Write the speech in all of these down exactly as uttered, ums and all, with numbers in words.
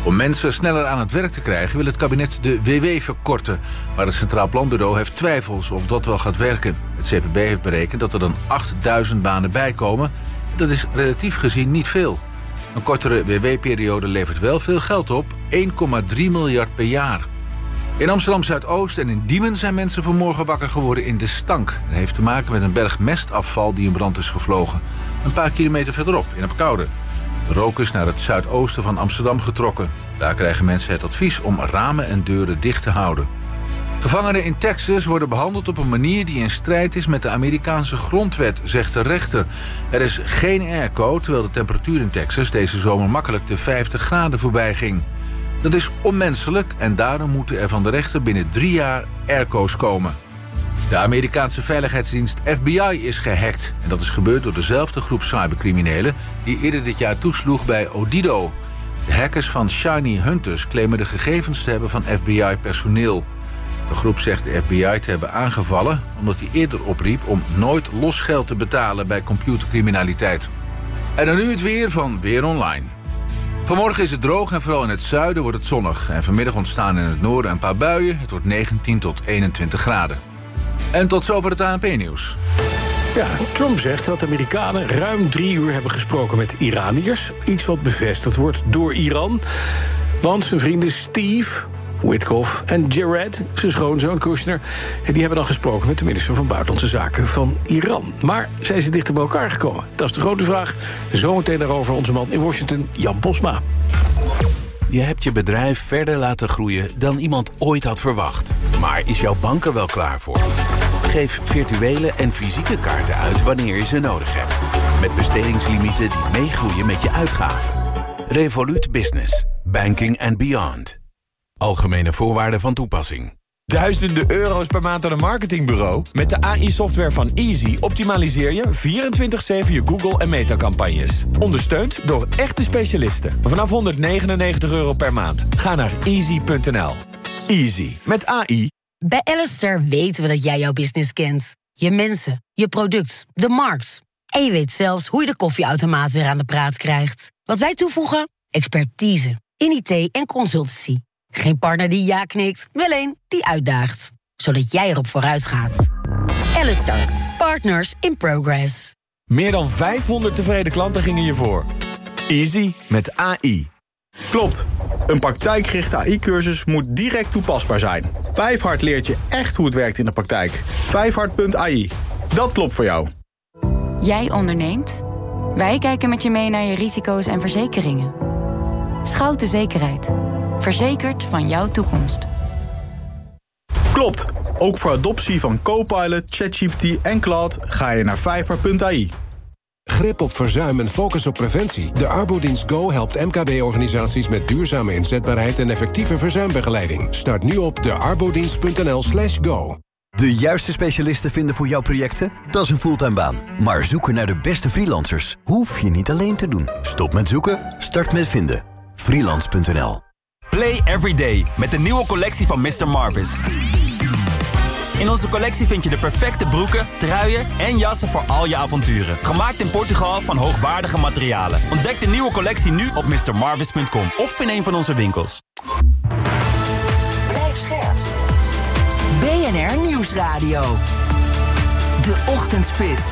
Om mensen sneller aan het werk te krijgen wil het kabinet de W W verkorten. Maar het Centraal Planbureau heeft twijfels of dat wel gaat werken. Het C P B heeft berekend dat er dan achtduizend banen bijkomen. Dat is relatief gezien niet veel. Een kortere W W-periode levert wel veel geld op, één komma drie miljard per jaar. In Amsterdam-Zuidoost en in Diemen zijn mensen vanmorgen wakker geworden in de stank. Dat heeft te maken met een berg mestafval die in brand is gevlogen. Een paar kilometer verderop, in Apeldoorn. De rook is naar het zuidoosten van Amsterdam getrokken. Daar krijgen mensen het advies om ramen en deuren dicht te houden. Gevangenen in Texas worden behandeld op een manier die in strijd is met de Amerikaanse grondwet, zegt de rechter. Er is geen airco, terwijl de temperatuur in Texas deze zomer makkelijk de vijftig graden voorbij ging. Dat is onmenselijk en daarom moeten er van de rechter binnen drie jaar airco's komen. De Amerikaanse veiligheidsdienst F B I is gehackt. En dat is gebeurd door dezelfde groep cybercriminelen die eerder dit jaar toesloeg bij Odido. De hackers van Shiny Hunters claimen de gegevens te hebben van F B I-personeel. De groep zegt de F B I te hebben aangevallen omdat hij eerder opriep om nooit losgeld te betalen bij computercriminaliteit. En dan nu het weer van Weer Online. Vanmorgen is het droog en vooral in het zuiden wordt het zonnig. En vanmiddag ontstaan in het noorden een paar buien. Het wordt negentien tot eenentwintig graden. En tot zover het A N P-nieuws. Ja, Trump zegt dat de Amerikanen ruim drie uur hebben gesproken met Iraniërs. Iets wat bevestigd wordt door Iran. Want zijn vrienden Steve, Witkoff en Jared, zijn schoonzoon Kushner, die hebben dan gesproken met de minister van Buitenlandse Zaken van Iran. Maar zijn ze dichter bij elkaar gekomen? Dat is de grote vraag. Zometeen daarover onze man in Washington, Jan Posma. Je hebt je bedrijf verder laten groeien dan iemand ooit had verwacht. Maar is jouw bank er wel klaar voor? Geef virtuele en fysieke kaarten uit wanneer je ze nodig hebt. Met bestedingslimieten die meegroeien met je uitgaven. Revolut Business. Banking and beyond. Algemene voorwaarden van toepassing. Duizenden euro's per maand aan een marketingbureau? Met de A I-software van Easy optimaliseer je vierentwintig zeven je Google- en Meta-campagnes. Ondersteund door echte specialisten. Vanaf honderdnegenennegentig euro per maand. Ga naar easy punt n l. Easy. Met A I. Bij Alistair weten we dat jij jouw business kent. Je mensen, je product, de markt. En je weet zelfs hoe je de koffieautomaat weer aan de praat krijgt. Wat wij toevoegen? Expertise. In I T en consultancy. Geen partner die ja knikt, wel een die uitdaagt. Zodat jij erop vooruit gaat. Alistair. Partners in progress. Meer dan vijfhonderd tevreden klanten gingen je voor. Easy met A I. Klopt. Een praktijkgerichte A I-cursus moet direct toepasbaar zijn. Vijfhard leert je echt hoe het werkt in de praktijk. vijfhard punt A I. Dat klopt voor jou. Jij onderneemt? Wij kijken met je mee naar je risico's en verzekeringen. Schouten Zekerheid. Verzekerd van jouw toekomst. Klopt. Ook voor adoptie van Copilot, ChatGPT en Claude ga je naar vijfhard punt A I. Grip op verzuim en focus op preventie. De Arbodienst Go helpt M K B-organisaties met duurzame inzetbaarheid en effectieve verzuimbegeleiding. Start nu op de arbodienst punt n l slash go. De juiste specialisten vinden voor jouw projecten? Dat is een fulltime baan. Maar zoeken naar de beste freelancers hoef je niet alleen te doen. Stop met zoeken, start met vinden. freelance punt n l. Play Everyday met de nieuwe collectie van mister Marvis. In onze collectie vind je de perfecte broeken, truien en jassen voor al je avonturen. Gemaakt in Portugal van hoogwaardige materialen. Ontdek de nieuwe collectie nu op mister marvis punt com of in een van onze winkels. Blijf scherp. B N R Nieuwsradio. De Ochtendspits.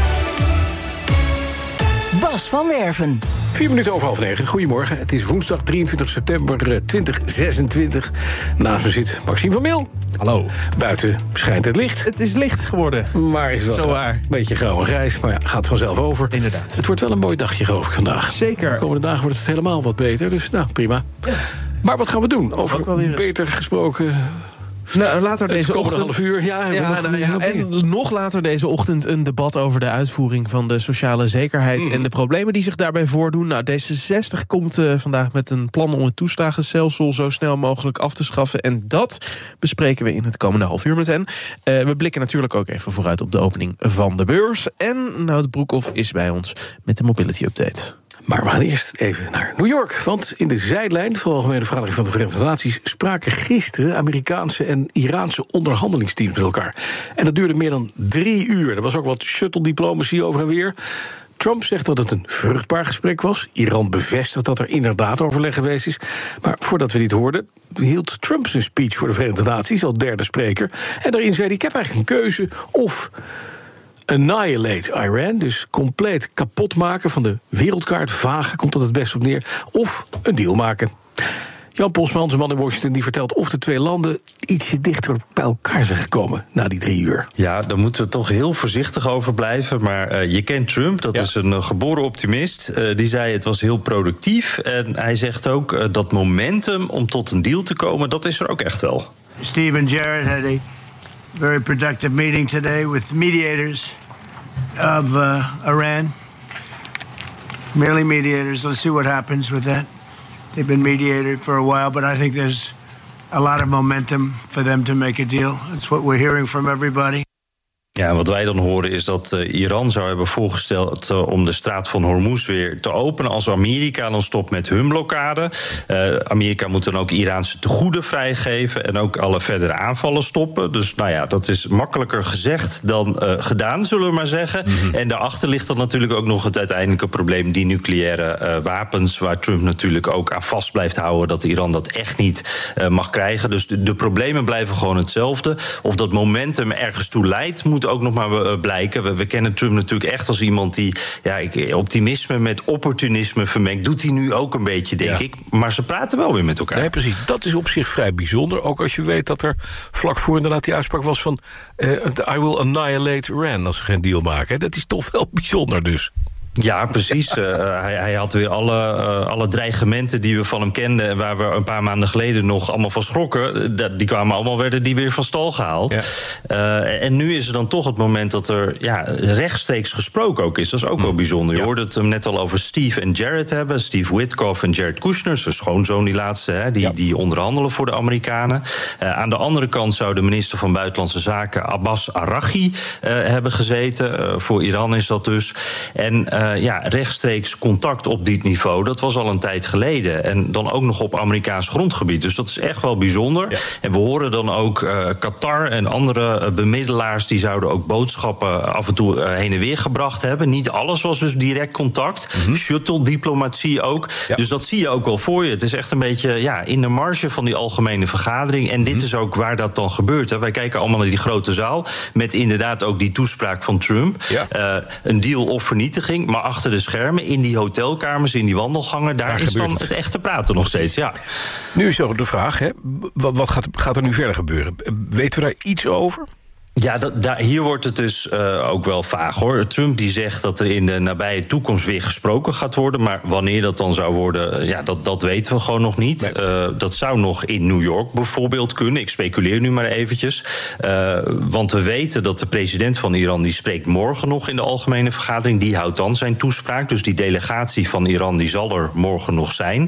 Bas van Werven. Vier minuten over half negen. Goedemorgen. Het is woensdag drieëntwintig september tweeduizend zesentwintig. Naast me zit Maxime van Mil. Hallo. Buiten schijnt het licht. Het is licht geworden. Maar is wel zo waar. Een beetje grauw en grijs, maar ja, gaat vanzelf over. Inderdaad. Het wordt wel een mooi dagje, geloof ik, vandaag. Zeker. De komende dagen wordt het helemaal wat beter, dus nou, prima. Ja. Maar wat gaan we doen? Over beter gesproken... Nou, later deze ochtend. half uur, ja. ja, nog, nou, ja en nog later deze ochtend een debat over de uitvoering van de sociale zekerheid mm. en de problemen die zich daarbij voordoen. Nou, D zesenzestig komt uh, vandaag met een plan om het toeslagenstelsel zo snel mogelijk af te schaffen. En dat bespreken we in het komende half uur met hen. Uh, we blikken natuurlijk ook even vooruit op de opening van de beurs. En Nout Broekhoff is bij ons met de Mobility Update. Maar we gaan eerst even naar New York. Want in de zijlijn van de Algemene Vergadering van de Verenigde Naties spraken gisteren Amerikaanse en Iraanse onderhandelingsteams met elkaar. En dat duurde meer dan drie uur. Er was ook wat shuttle-diplomatie over en weer. Trump zegt dat het een vruchtbaar gesprek was. Iran bevestigt dat er inderdaad overleg geweest is. Maar voordat we dit hoorden, hield Trump zijn speech voor de Verenigde Naties als derde spreker. En daarin zei hij, ik heb eigenlijk een keuze of annihilate Iran, dus compleet kapot maken van de wereldkaart, vagen, komt dat het best op neer, of een deal maken. Jan Posma, onze man in Washington, die vertelt of de twee landen ietsje dichter bij elkaar zijn gekomen na die drie uur. Ja, daar moeten we toch heel voorzichtig over blijven. Maar uh, je kent Trump, dat ja. is een uh, geboren optimist. Uh, die zei het was heel productief. En hij zegt ook uh, dat momentum om tot een deal te komen, dat is er ook echt wel. Steve and Jared had a very productive meeting today with mediators of uh, Iran. Merely mediators. Let's see what happens with that. They've been mediated for a while, but I think there's a lot of momentum for them to make a deal. That's what we're hearing from everybody. Ja, wat wij dan horen is dat uh, Iran zou hebben voorgesteld uh, om de straat van Hormuz weer te openen als Amerika dan stopt met hun blokkade. Uh, Amerika moet dan ook Iraanse tegoeden vrijgeven en ook alle verdere aanvallen stoppen. Dus nou ja, dat is makkelijker gezegd dan uh, gedaan, zullen we maar zeggen. Mm-hmm. En daarachter ligt dan natuurlijk ook nog het uiteindelijke probleem, die nucleaire uh, wapens, waar Trump natuurlijk ook aan vast blijft houden dat Iran dat echt niet uh, mag krijgen. Dus de, de problemen blijven gewoon hetzelfde. Of dat momentum ergens toe leidt, moet ook nog maar blijken. We, we kennen Trump natuurlijk echt als iemand die ja, optimisme met opportunisme vermengt. Doet hij nu ook een beetje, denk ja. ik. Maar ze praten wel weer met elkaar. Nee, precies. Dat is op zich vrij bijzonder. Ook als je weet dat er vlak voor inderdaad die uitspraak was van uh, I will annihilate Iran als ze geen deal maken. Dat is toch wel bijzonder dus. Ja, precies. Uh, hij, hij had weer alle, uh, alle dreigementen die we van hem kenden en waar we een paar maanden geleden nog allemaal van schrokken, dat, die kwamen allemaal, werden die weer van stal gehaald. Ja. Uh, en nu is er dan toch het moment dat er ja, rechtstreeks gesproken ook is. Dat is ook mm. wel bijzonder. Je ja. hoorde het hem net al over Steve en Jared hebben. Steve Witkoff en Jared Kushner, zijn schoonzoon die laatste, hè, die, ja. die onderhandelen voor de Amerikanen. Uh, aan de andere kant zou de minister van Buitenlandse Zaken Abbas Araghchi uh, hebben gezeten. Uh, voor Iran is dat dus. En uh, Uh, ja, rechtstreeks contact op dit niveau, dat was al een tijd geleden. En dan ook nog op Amerikaans grondgebied. Dus dat is echt wel bijzonder. Ja. En we horen dan ook uh, Qatar en andere uh, bemiddelaars, die zouden ook boodschappen af en toe uh, heen en weer gebracht hebben. Niet alles was dus direct contact. Mm-hmm. Shuttle-diplomatie ook. Ja. Dus dat zie je ook wel voor je. Het is echt een beetje ja, in de marge van die algemene vergadering. En dit mm-hmm. is ook waar dat dan gebeurt. Hè. Wij kijken allemaal naar die grote zaal, met inderdaad ook die toespraak van Trump. Ja. Uh, een deal of vernietiging. Maar achter de schermen, in die hotelkamers, in die wandelgangen, daar, daar is dan het. het echte praten nog steeds. Ja. Nu is ook de vraag, hè, wat gaat, gaat er nu verder gebeuren? Weten we daar iets over? Ja, dat, daar, hier wordt het dus uh, ook wel vaag, hoor. Trump die zegt dat er in de nabije toekomst weer gesproken gaat worden. Maar wanneer dat dan zou worden, ja, dat, dat weten we gewoon nog niet. Nee. Uh, dat zou nog in New York bijvoorbeeld kunnen. Ik speculeer nu maar eventjes. Uh, want we weten dat de president van Iran, die spreekt morgen nog in de algemene vergadering. Die houdt dan zijn toespraak. Dus die delegatie van Iran, die zal er morgen nog zijn.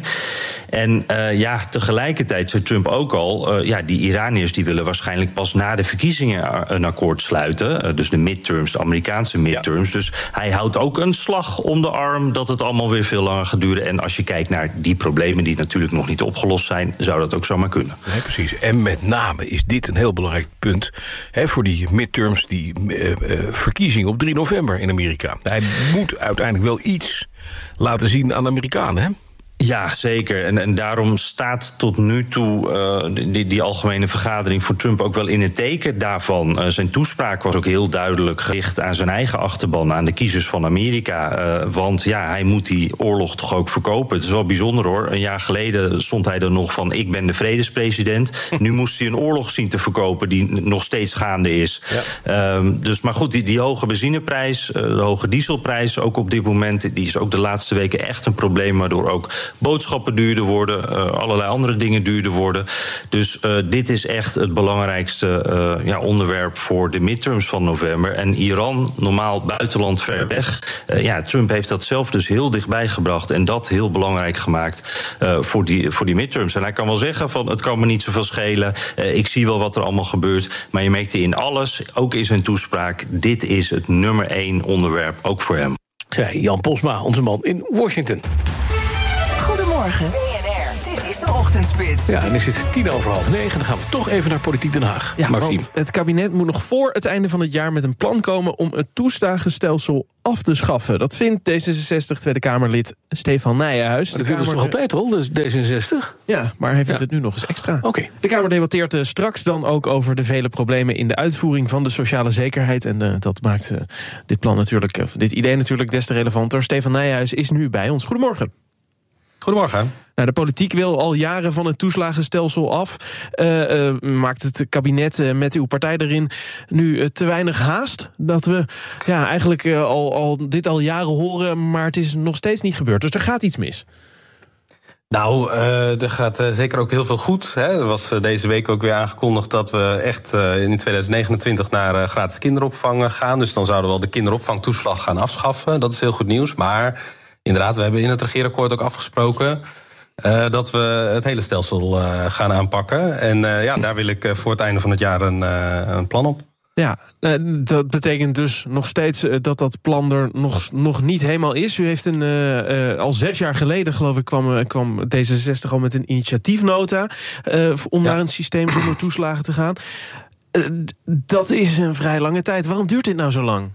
En uh, ja, tegelijkertijd zei Trump ook al, uh, ja, die Iraniërs die willen waarschijnlijk pas na de verkiezingen een akkoord sluiten. Dus de midterms, de Amerikaanse midterms. Ja. Dus hij houdt ook een slag om de arm dat het allemaal weer veel langer gaat duren. En als je kijkt naar die problemen die natuurlijk nog niet opgelost zijn, zou dat ook zomaar kunnen. Nee, precies. En met name is dit een heel belangrijk punt hè, voor die midterms, die uh, uh, verkiezingen op drie november in Amerika. Hij moet uiteindelijk wel iets laten zien aan de Amerikanen, hè? Ja, zeker. En, en daarom staat tot nu toe uh, die, die algemene vergadering voor Trump ook wel in het teken daarvan. Uh, zijn toespraak was ook heel duidelijk gericht aan zijn eigen achterban, aan de kiezers van Amerika. Uh, want ja, hij moet die oorlog toch ook verkopen. Het is wel bijzonder, hoor. Een jaar geleden stond hij er nog van, ik ben de vredespresident. Nu moest hij een oorlog zien te verkopen die nog steeds gaande is. Ja. Um, dus, maar goed, die, die hoge benzineprijs, uh, de hoge dieselprijs ook op dit moment, die is ook de laatste weken echt een probleem, waardoor ook boodschappen duurder worden, uh, allerlei andere dingen duurder worden. Dus uh, dit is echt het belangrijkste uh, ja, onderwerp voor de midterms van november. En Iran, normaal buitenland ver weg. Uh, ja, Trump heeft dat zelf dus heel dichtbij gebracht en dat heel belangrijk gemaakt uh, voor, die, voor die midterms. En hij kan wel zeggen van, het kan me niet zoveel schelen. Uh, ik zie wel wat er allemaal gebeurt. Maar je merkte in alles, ook in zijn toespraak, dit is het nummer één onderwerp, ook voor hem. Zei Jan Posma, onze man in Washington. Goedemorgen, B N R. Dit is de ochtend. Ochtendspits. Ja, en is het tien over half negen. Dan gaan we toch even naar Politiek Den Haag. Ja, Maxime. want het kabinet moet nog voor het einde van het jaar met een plan komen om het toeslagenstelsel af te schaffen. Dat vindt D zesenzestig Tweede Kamerlid Stefan Nijenhuis. Maar dat vinden ze toch altijd al, dus D zesenzestig? Ja, maar hij vindt ja. het nu nog eens extra. Oké. Okay. De Kamer debatteert uh, straks dan ook over de vele problemen in de uitvoering van de sociale zekerheid. En uh, dat maakt uh, dit plan natuurlijk, uh, dit idee natuurlijk des te relevanter. Stefan Nijenhuis is nu bij ons. Goedemorgen. Goedemorgen. Nou, de politiek wil al jaren van het toeslagenstelsel af. Uh, uh, maakt het kabinet uh, met uw partij erin nu uh, te weinig haast? Dat we ja, eigenlijk uh, al, al dit al jaren horen, maar het is nog steeds niet gebeurd. Dus er gaat iets mis. Nou, uh, er gaat uh, zeker ook heel veel goed. Hè. Er was uh, deze week ook weer aangekondigd dat we echt uh, in tweeduizend negenentwintig naar uh, gratis kinderopvang gaan. Dus dan zouden we al de kinderopvangtoeslag gaan afschaffen. Dat is heel goed nieuws. Maar inderdaad, we hebben in het regeerakkoord ook afgesproken Uh, dat we het hele stelsel uh, gaan aanpakken. En uh, ja, daar wil ik uh, voor het einde van het jaar een, uh, een plan op. Ja, uh, dat betekent dus nog steeds uh, dat dat plan er nog, nog niet helemaal is. U heeft een, uh, uh, al zes jaar geleden, geloof ik, kwam, uh, kwam D zesenzestig al met een initiatiefnota Uh, om ja. naar een systeem zonder toeslagen te gaan. Uh, dat is een vrij lange tijd. Waarom duurt dit nou zo lang?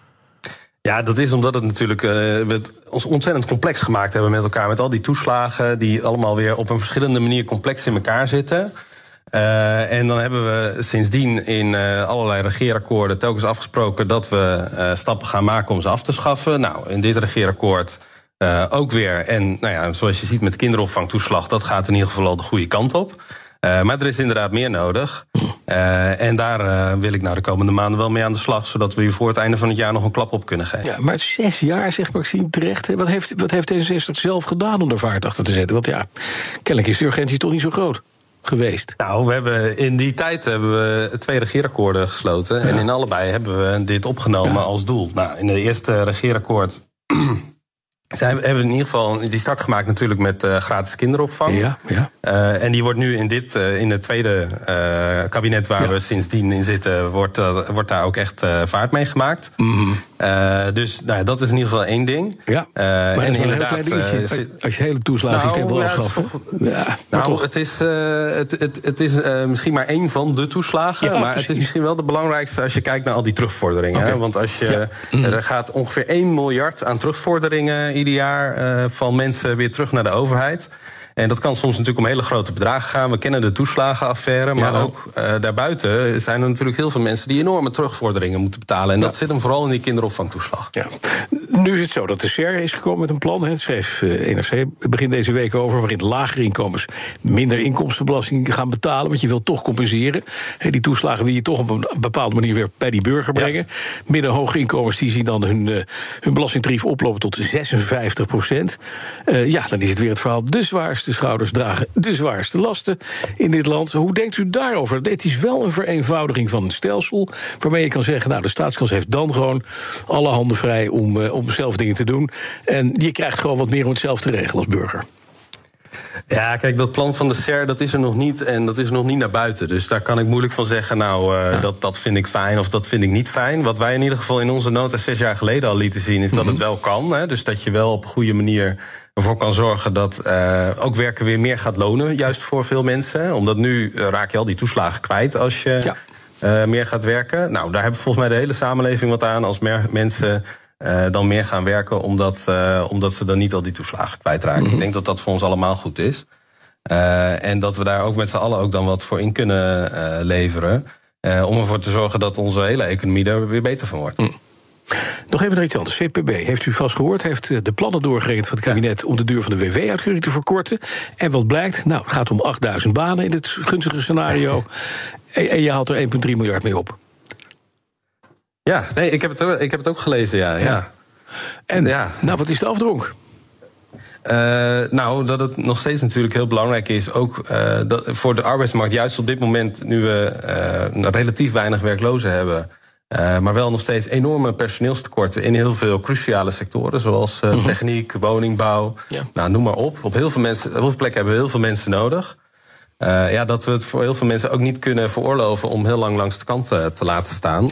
Ja, dat is omdat het natuurlijk uh, we ons ontzettend complex gemaakt hebben met elkaar. Met al die toeslagen die allemaal weer op een verschillende manier complex in elkaar zitten. Uh, en dan hebben we sindsdien in uh, allerlei regeerakkoorden telkens afgesproken dat we uh, stappen gaan maken om ze af te schaffen. Nou, in dit regeerakkoord uh, ook weer. En nou ja, zoals je ziet met kinderopvangtoeslag, dat gaat in ieder geval al de goede kant op. Uh, maar er is inderdaad meer nodig. Uh, en daar uh, wil ik nou de komende maanden wel mee aan de slag, zodat we hier voor het einde van het jaar nog een klap op kunnen geven. Ja, maar zes jaar, zegt Maxime terecht. Wat heeft, wat heeft D zesenzestig zelf gedaan om er vaart achter te zetten? Want ja, kennelijk is de urgentie toch niet zo groot geweest. Nou, we hebben in die tijd hebben we twee regeerakkoorden gesloten. Ja. En in allebei hebben we dit opgenomen ja. als doel. Nou, in het eerste regeerakkoord Zij hebben in ieder geval die start gemaakt natuurlijk met uh, gratis kinderopvang. Ja, ja. Uh, en die wordt nu in dit, uh, in het tweede uh, kabinet waar ja. we sindsdien in zitten, wordt, uh, wordt daar ook echt uh, vaart mee gemaakt. Mm-hmm. Uh, dus nou, dat is in ieder geval één ding. Ja, uh, maar en is inderdaad, een heel klein dingetje. Uh, als je het hele toeslagensysteem wil afschaffen. Nou, ja, nou toch. het is, uh, het, het, het is uh, misschien maar één van de toeslagen. Ja, maar precies. Het is misschien wel de belangrijkste als je kijkt naar al die terugvorderingen. Okay. Hè? Want als je, ja. mm. er gaat ongeveer één miljard aan terugvorderingen ieder jaar uh, van mensen weer terug naar de overheid. En dat kan soms natuurlijk om hele grote bedragen gaan. We kennen de toeslagenaffaire, maar ja, ook uh, daarbuiten zijn er natuurlijk heel veel mensen die enorme terugvorderingen moeten betalen. En ja. dat zit hem vooral in die kinderopvangtoeslag. Ja. Nu is het zo dat de S E R is gekomen met een plan. Het schreef uh, N R C begin deze week over, waarin lagere inkomens minder inkomstenbelasting gaan betalen. Want je wilt toch compenseren. He, die toeslagen die je toch op een bepaalde manier weer bij die burger brengen. Ja. Middenhoge inkomens die zien dan hun, uh, hun belastingtarief oplopen tot zesenvijftig procent. Uh, ja, dan is het weer het verhaal de zwaarste. De schouders dragen de zwaarste lasten in dit land. Hoe denkt u daarover? Het is wel een vereenvoudiging van het stelsel, waarmee je kan zeggen, nou, de staatskas heeft dan gewoon alle handen vrij om, uh, om zelf dingen te doen. En je krijgt gewoon wat meer om het zelf te regelen als burger. Ja, kijk, dat plan van de S E R, dat is er nog niet en dat is nog niet naar buiten. Dus daar kan ik moeilijk van zeggen, nou, uh, ja. dat, dat vind ik fijn of dat vind ik niet fijn. Wat wij in ieder geval in onze nota zes jaar geleden al lieten zien, is dat mm-hmm. het wel kan. Hè? Dus dat je wel op een goede manier ervoor kan zorgen dat uh, ook werken weer meer gaat lonen, juist voor veel mensen. Omdat nu uh, raak je al die toeslagen kwijt als je ja. uh, meer gaat werken. Nou, daar hebben volgens mij de hele samenleving wat aan als meer mensen Uh, dan meer gaan werken, omdat, uh, omdat ze dan niet al die toeslagen kwijtraken. Mm-hmm. Ik denk dat dat voor ons allemaal goed is. Uh, en dat we daar ook met z'n allen ook dan wat voor in kunnen uh, leveren. Uh, om ervoor te zorgen dat onze hele economie daar weer beter van wordt. Mm. Nog even naar iets anders. C P B, heeft u vast gehoord, heeft de plannen doorgerekend van het kabinet om de duur van de W W-uitkering te verkorten. En wat blijkt? Nou, het gaat om achtduizend banen in het gunstige scenario. en, en je haalt er één komma drie miljard mee op. Ja, nee, ik heb het, ik heb het ook gelezen, ja. ja. ja. En, ja. nou, wat is de afdronk? Uh, nou, dat het nog steeds natuurlijk heel belangrijk is, ook uh, dat voor de arbeidsmarkt, juist op dit moment, nu we uh, relatief weinig werklozen hebben, uh, maar wel nog steeds enorme personeelstekorten in heel veel cruciale sectoren, zoals uh, mm-hmm. techniek, woningbouw, ja. nou, noem maar op. Op heel veel, mensen, op heel veel plekken hebben we heel veel mensen nodig. Uh, ja, dat we het voor heel veel mensen ook niet kunnen veroorloven om heel lang langs de kant uh, te laten staan. Nee.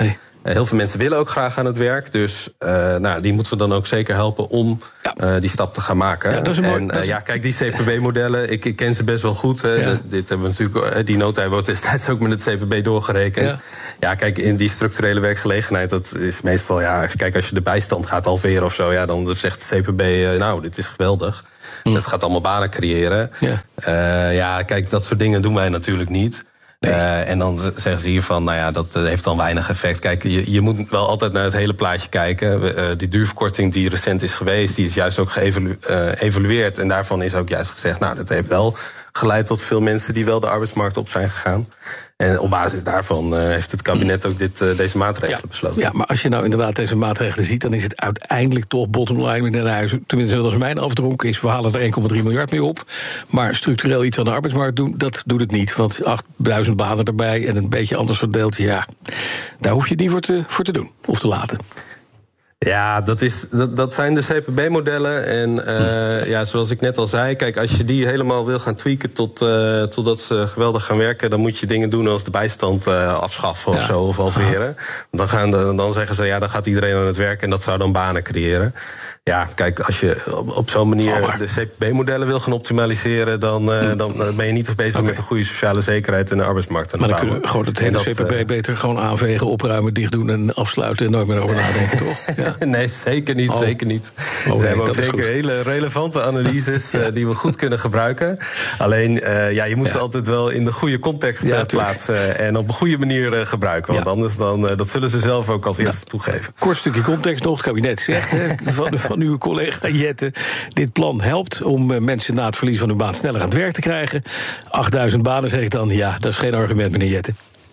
Uh, heel veel mensen willen ook graag aan het werk. Dus uh, nou, die moeten we dan ook zeker helpen om uh, die stap te gaan maken. Ja, dat is een mooi, en uh, is... ja, kijk, die C P B-modellen, ik, ik ken ze best wel goed. Uh, ja. Dit hebben we natuurlijk, die nota hebben we destijds ook met het C P B doorgerekend. Ja. ja, kijk, in die structurele werkgelegenheid, dat is meestal, ja, kijk, als je de bijstand gaat halveren of zo, ja, dan zegt het C P B, uh, nou, dit is geweldig. Mm. Dat gaat allemaal banen creëren. Ja. Uh, ja, kijk, dat soort dingen doen wij natuurlijk niet. Nee. Uh, en dan zeggen ze hier van, nou ja, dat heeft dan weinig effect. Kijk, je, je moet wel altijd naar het hele plaatje kijken. Uh, die duurverkorting die recent is geweest, die is juist ook geëvalueerd. Uh, en daarvan is ook juist gezegd, nou, dat heeft wel geleid tot veel mensen die wel de arbeidsmarkt op zijn gegaan. En op basis daarvan uh, heeft het kabinet ook dit, uh, deze maatregelen ja, besloten. Ja, maar als je nou inderdaad deze maatregelen ziet, dan is het uiteindelijk toch bottom line met Den Huis. Tenminste, zoals mijn afdronk is, we halen er één komma drie miljard mee op. Maar structureel iets aan de arbeidsmarkt doen, dat doet het niet. Want achtduizend banen erbij en een beetje anders verdeeld, ja, daar hoef je het niet voor te, voor te doen of te laten. Ja, dat, is, dat, dat zijn de C P B-modellen. En uh, ja, zoals ik net al zei, kijk, als je die helemaal wil gaan tweaken tot, uh, totdat ze geweldig gaan werken, dan moet je dingen doen als de bijstand uh, afschaffen of ja. zo, of halveren. Dan, gaan de, dan zeggen ze, ja, dan gaat iedereen aan het werk en dat zou dan banen creëren. Ja, kijk, als je op, op zo'n manier oh, de C P B-modellen wil gaan optimaliseren, dan, uh, dan ben je niet bezig okay. met een goede sociale zekerheid en de arbeidsmarkt aan de Maar dan kunnen we gewoon het hele C P B uh, beter gewoon aanvegen, opruimen, dicht doen en afsluiten en nooit meer over nadenken, toch? Ja. Nee, zeker niet, oh. zeker niet. Oh, nee, Ze hebben ook zeker hele relevante analyses ja. uh, die we goed kunnen gebruiken. Alleen, uh, ja, je moet ja. ze altijd wel in de goede context ja, uh, plaatsen en op een goede manier uh, gebruiken. Want ja. anders dan, uh, dat zullen ze zelf ook als eerste ja. toegeven. Kort stukje context nog. Het kabinet zegt hè, van, van uw collega Jette, dit plan helpt om uh, mensen na het verlies van hun baan sneller aan het werk te krijgen. achtduizend banen, zeg ik dan. Ja, dat is geen argument, meneer Jette.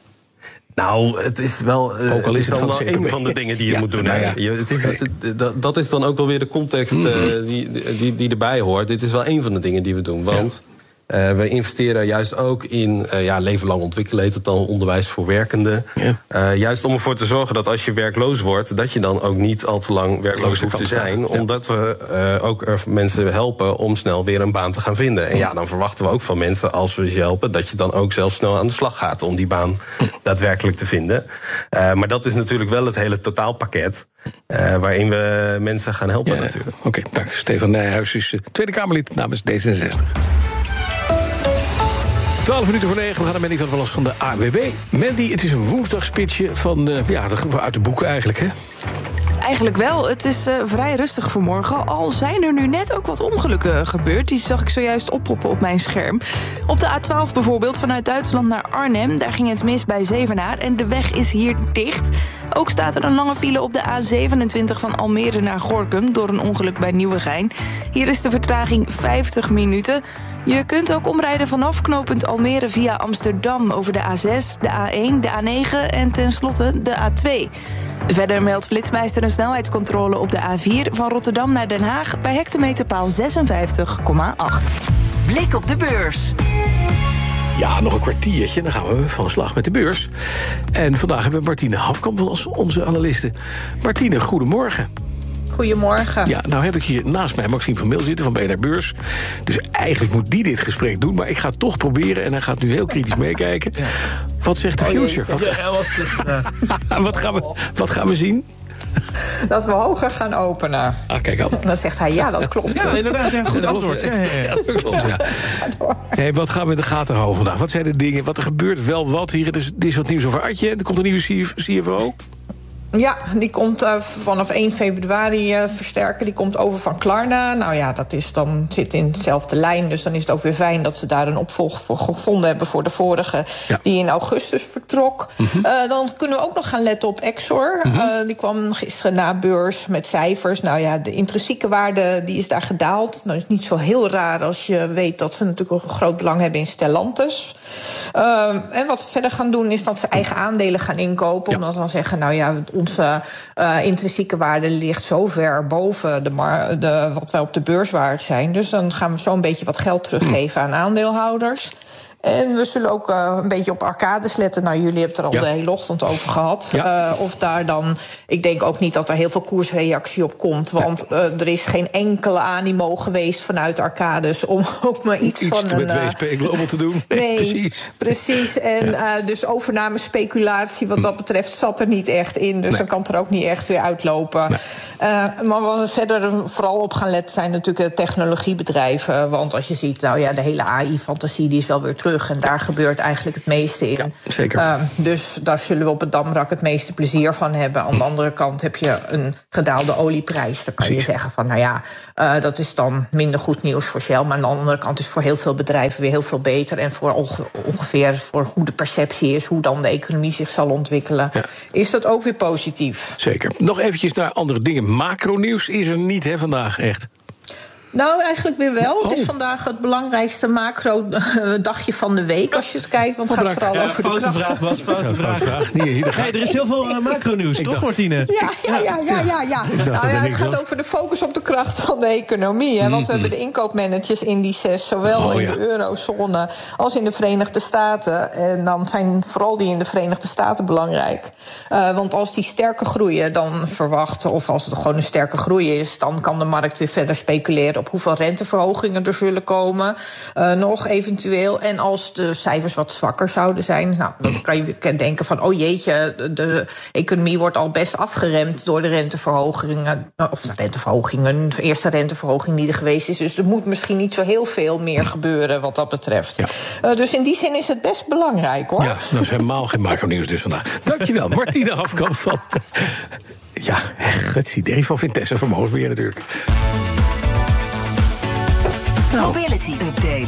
Nou, het is wel, uh, ook al is het is het wel een van de dingen die je ja, moet doen. Nou ja. je, het is, okay. het, dat, dat is dan ook wel weer de context uh, die, die, die erbij hoort. Dit is wel een van de dingen die we doen. Want ja. uh, we investeren juist ook in uh, ja, leven lang ontwikkelen, heet het dan, onderwijs voor werkenden. Ja. Uh, juist om ervoor te zorgen dat als je werkloos wordt, dat je dan ook niet al te lang werkloos hoeft te zijn. Ja. Omdat we uh, ook er mensen helpen om snel weer een baan te gaan vinden. En ja, dan verwachten we ook van mensen, als we ze helpen, dat je dan ook zelf snel aan de slag gaat om die baan daadwerkelijk te vinden. Uh, maar dat is natuurlijk wel het hele totaalpakket Uh, waarin we mensen gaan helpen ja, natuurlijk. Oké, okay, dank. Stefan Nijhuis is Tweede Kamerlid namens D zesenzestig. twaalf minuten voor negen, we gaan naar Mandy van der Plas van de A W B. Mandy, het is een woensdagspitsje van, uh, ja, uit de boeken eigenlijk, hè? Eigenlijk wel. Het is uh, vrij rustig vanmorgen. Al zijn er nu net ook wat ongelukken gebeurd. Die zag ik zojuist oppoppen op mijn scherm. Op de A twaalf bijvoorbeeld, vanuit Duitsland naar Arnhem. Daar ging het mis bij Zevenaar en de weg is hier dicht. Ook staat er een lange file op de A zevenentwintig van Almere naar Gorinchem door een ongeluk bij Nieuwegein. Hier is de vertraging vijftig minuten. Je kunt ook omrijden vanaf knooppunt Almere via Amsterdam over de A zes, de A één, de A negen en tenslotte de A twee. Verder meldt Flitsmeister een snelheidscontrole op de A vier van Rotterdam naar Den Haag bij hectometerpaal zesenvijftig komma acht. Blik op de beurs. Ja, nog een kwartiertje, dan gaan we van slag met de beurs. En vandaag hebben we Martine Hafkamp als onze analiste. Martine, goedemorgen. Goedemorgen. Ja, nou heb ik hier naast mij Maxime van Meel zitten van B N R Beurs. Dus eigenlijk moet die dit gesprek doen, maar ik ga het toch proberen en hij gaat nu heel kritisch meekijken. Ja. Wat zegt de future? Wat, ja, wat, uh, wat, gaan we, wat gaan we zien? Dat we hoger gaan openen. Ah, kijk al. Dan zegt hij, ja, dat klopt. Ja, inderdaad, ja, goed antwoord. Ja, ja, ja, dat klopt, ja. Hey, wat gaan we in de gaten houden vandaag? Wat zijn de dingen? Wat er gebeurt? Wel wat hier? Er is, er is wat nieuws over Adje. Er komt een nieuwe C F O. Ja, die komt uh, vanaf één februari uh, versterken. Die komt over van Klarna. Nou ja, dat is dan, zit in dezelfde lijn. Dus dan is het ook weer fijn dat ze daar een opvolger voor gevonden hebben voor de vorige, ja. die in augustus vertrok. Mm-hmm. Uh, dan kunnen we ook nog gaan letten op Exor. Mm-hmm. Uh, die kwam gisteren na beurs met cijfers. Nou ja, de intrinsieke waarde die is daar gedaald. Nou, is niet zo heel raar als je weet dat ze natuurlijk ook een groot belang hebben in Stellantis. Uh, en wat ze verder gaan doen is dat ze eigen aandelen gaan inkopen. Ja. Omdat ze dan zeggen, nou ja, onze uh, intrinsieke waarde ligt zo ver boven de mar- de, wat wij op de beurs waard zijn. Dus dan gaan we zo'n beetje wat geld teruggeven aan aandeelhouders. En we zullen ook uh, een beetje op arcades letten. Nou, jullie hebben het er al ja. de hele ochtend over gehad. Ja. Uh, of daar dan, ik denk ook niet dat er heel veel koersreactie op komt. Want uh, er is geen enkele animo geweest vanuit arcades om ook maar iets, iets van met een... Met W S P Global te doen. Nee, nee precies. Precies. En ja. uh, dus overname speculatie wat dat betreft zat er niet echt in. Dus nee. dan kan het er ook niet echt weer uitlopen. Nee. Uh, maar wat we verder vooral op gaan letten zijn natuurlijk de technologiebedrijven. Want als je ziet, nou ja, de hele A I-fantasie die is wel weer terug. En daar gebeurt eigenlijk het meeste in. Ja, zeker. Uh, dus daar zullen we op het Damrak het meeste plezier van hebben. Aan de andere kant heb je een gedaalde olieprijs. Dan kan Precies. je zeggen van, nou ja, uh, dat is dan minder goed nieuws voor Shell. Maar aan de andere kant is voor heel veel bedrijven weer heel veel beter. En voor onge- ongeveer voor hoe de perceptie is, hoe dan de economie zich zal ontwikkelen, ja. is dat ook weer positief. Zeker. Nog eventjes naar andere dingen. Macronieuws is er niet, hè, vandaag, echt. Nou, eigenlijk weer wel. Oh. Het is vandaag het belangrijkste macro-dagje van de week, als je het kijkt. Want het gaat vooral ja, over de krachten. Vraag was, foute vraag. vraag. Nee, hier, hey, er is heel veel uh, macro-nieuws, toch, dacht, Martine? Ja, ja, ja, ja, ja. ja. Nou, ja het gaat over de focus op de kracht van de economie. Hè, want mm-hmm. we hebben de inkoopmanagersindices, zowel oh, in ja. de eurozone als in de Verenigde Staten. En dan zijn vooral die in de Verenigde Staten belangrijk. Uh, want als die sterker groeien dan verwacht, of als het gewoon een sterke groei is, dan kan de markt weer verder speculeren op hoeveel renteverhogingen er zullen komen, uh, nog eventueel. En als de cijfers wat zwakker zouden zijn, nou, dan kan je denken van, oh jeetje, de, de economie wordt al best afgeremd door de renteverhogingen, of de renteverhogingen, de eerste renteverhoging die er geweest is. Dus er moet misschien niet zo heel veel meer gebeuren wat dat betreft. Ja. Uh, dus in die zin is het best belangrijk, hoor. Ja, dat is helemaal geen macro-nieuws dus vandaag. Dankjewel, Martine Hafkamp van... Ja, het idee van Vitesse Vermogensbeheer natuurlijk. Nou. Mobility Update.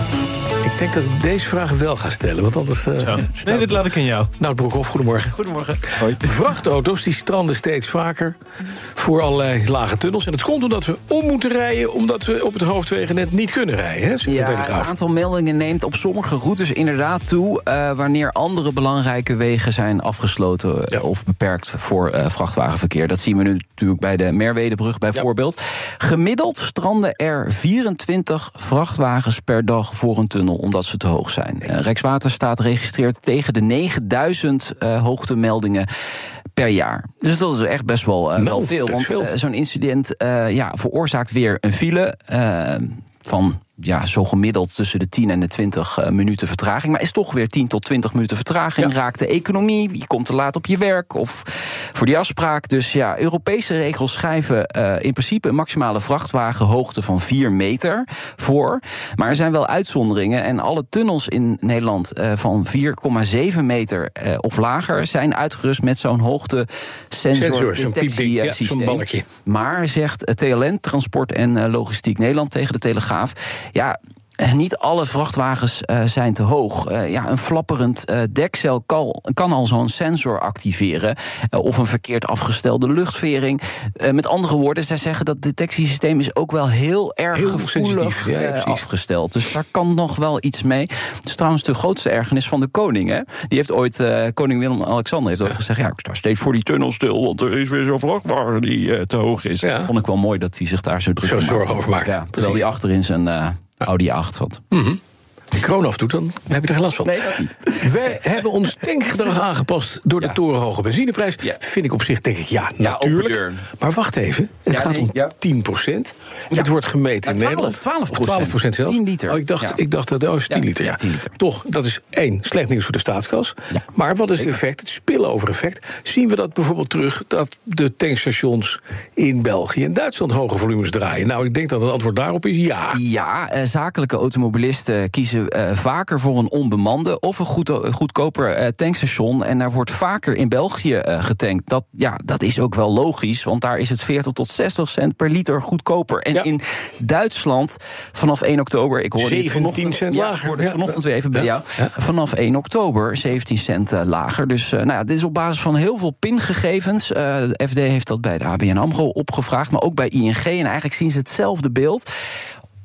Ik denk dat ik deze vraag wel ga stellen, want anders... Uh, nee, nou, dit laat ik aan jou. Nou, Broekhoff, goedemorgen. Goedemorgen. Hoi. Vrachtauto's die stranden steeds vaker voor allerlei lage tunnels. En dat komt omdat we om moeten rijden, omdat we op het hoofdwegennet niet kunnen rijden. Hè? Ja, het aantal meldingen neemt op sommige routes inderdaad toe, Uh, wanneer andere belangrijke wegen zijn afgesloten ja. of beperkt voor uh, vrachtwagenverkeer. Dat zien we nu natuurlijk bij de Merwedebrug bijvoorbeeld. Ja. Gemiddeld stranden er vierentwintig vrachtwagens per dag voor een tunnel, omdat ze te hoog zijn. Uh, Rijkswaterstaat registreert tegen de negenduizend uh, hoogtemeldingen per jaar. Dus dat is echt best wel, uh, no, wel veel. Want uh, zo'n incident uh, ja, veroorzaakt weer een file uh, van... ja, zo gemiddeld tussen de tien en de twintig uh, minuten vertraging. Maar is toch weer tien tot twintig minuten vertraging. Ja. Raakt de economie, je komt te laat op je werk of voor die afspraak. Dus ja, Europese regels schrijven uh, in principe een maximale vrachtwagenhoogte van vier meter voor. Maar er zijn wel uitzonderingen. En alle tunnels in Nederland uh, van vier komma zeven meter uh, of lager zijn uitgerust met zo'n hoogte sensor detectiesysteem. Ja, zo'n maar zegt T L N, Transport en uh, Logistiek Nederland tegen de Telegraaf, ja, niet alle vrachtwagens uh, zijn te hoog. Uh, ja, een flapperend uh, dekcel kan, kan al zo'n sensor activeren. Uh, of een verkeerd afgestelde luchtvering. Uh, met andere woorden, zij zeggen dat het detectiesysteem is ook wel heel erg heel gevoelig ja, ja, uh, afgesteld. Dus daar kan nog wel iets mee. Het is trouwens de grootste ergernis van de koning. Hè? Die heeft ooit, uh, koning Willem-Alexander heeft ooit gezegd, ja, ik sta steeds voor die tunnel stil, want er is weer zo'n vrachtwagen die uh, te hoog is. Ja. Vond ik wel mooi dat hij zich daar zo druk zo zorgen over maakt. Ja, terwijl hij achterin zijn Uh, Audi acht zat. Mm-hmm. Die Kronhoff doet, dan heb je er geen last van. Nee, dat niet. Wij hebben ons tankgedrag aangepast door ja. de torenhoge benzineprijs. Ja. Vind ik op zich, denk ik, ja, ja natuurlijk. Maar wacht even, het ja, gaat nee, om ja. tien procent. Ja. Het wordt gemeten in Nederland. twaalf procent zelfs. tien liter. Oh, ik dacht, ja. ik dacht dat oh, is tien ja. liter. Ja. tien liter. Toch, dat is één, slecht nieuws voor de staatskas. Ja. Maar wat is het effect, het spillover-effect? Zien we dat bijvoorbeeld terug, dat de tankstations in België en Duitsland hoge volumes draaien? Nou, ik denk dat het antwoord daarop is ja. Ja, uh, zakelijke automobilisten kiezen Uh, vaker voor een onbemande of een goed, uh, goedkoper uh, tankstation. En daar wordt vaker in België uh, getankt. Dat, ja, dat is ook wel logisch, want daar is het veertig tot zestig cent per liter goedkoper. En ja. in Duitsland vanaf één oktober... Ik hoorde zeventien cent lager. Ja, ik hoorde ja. vanochtend weer even bij ja. jou. Ja. Vanaf één oktober zeventien cent uh, lager. Dus uh, nou ja, dit is op basis van heel veel pingegevens. Uh, de F D heeft dat bij de A B N AMRO opgevraagd, maar ook bij I N G. En eigenlijk zien ze hetzelfde beeld.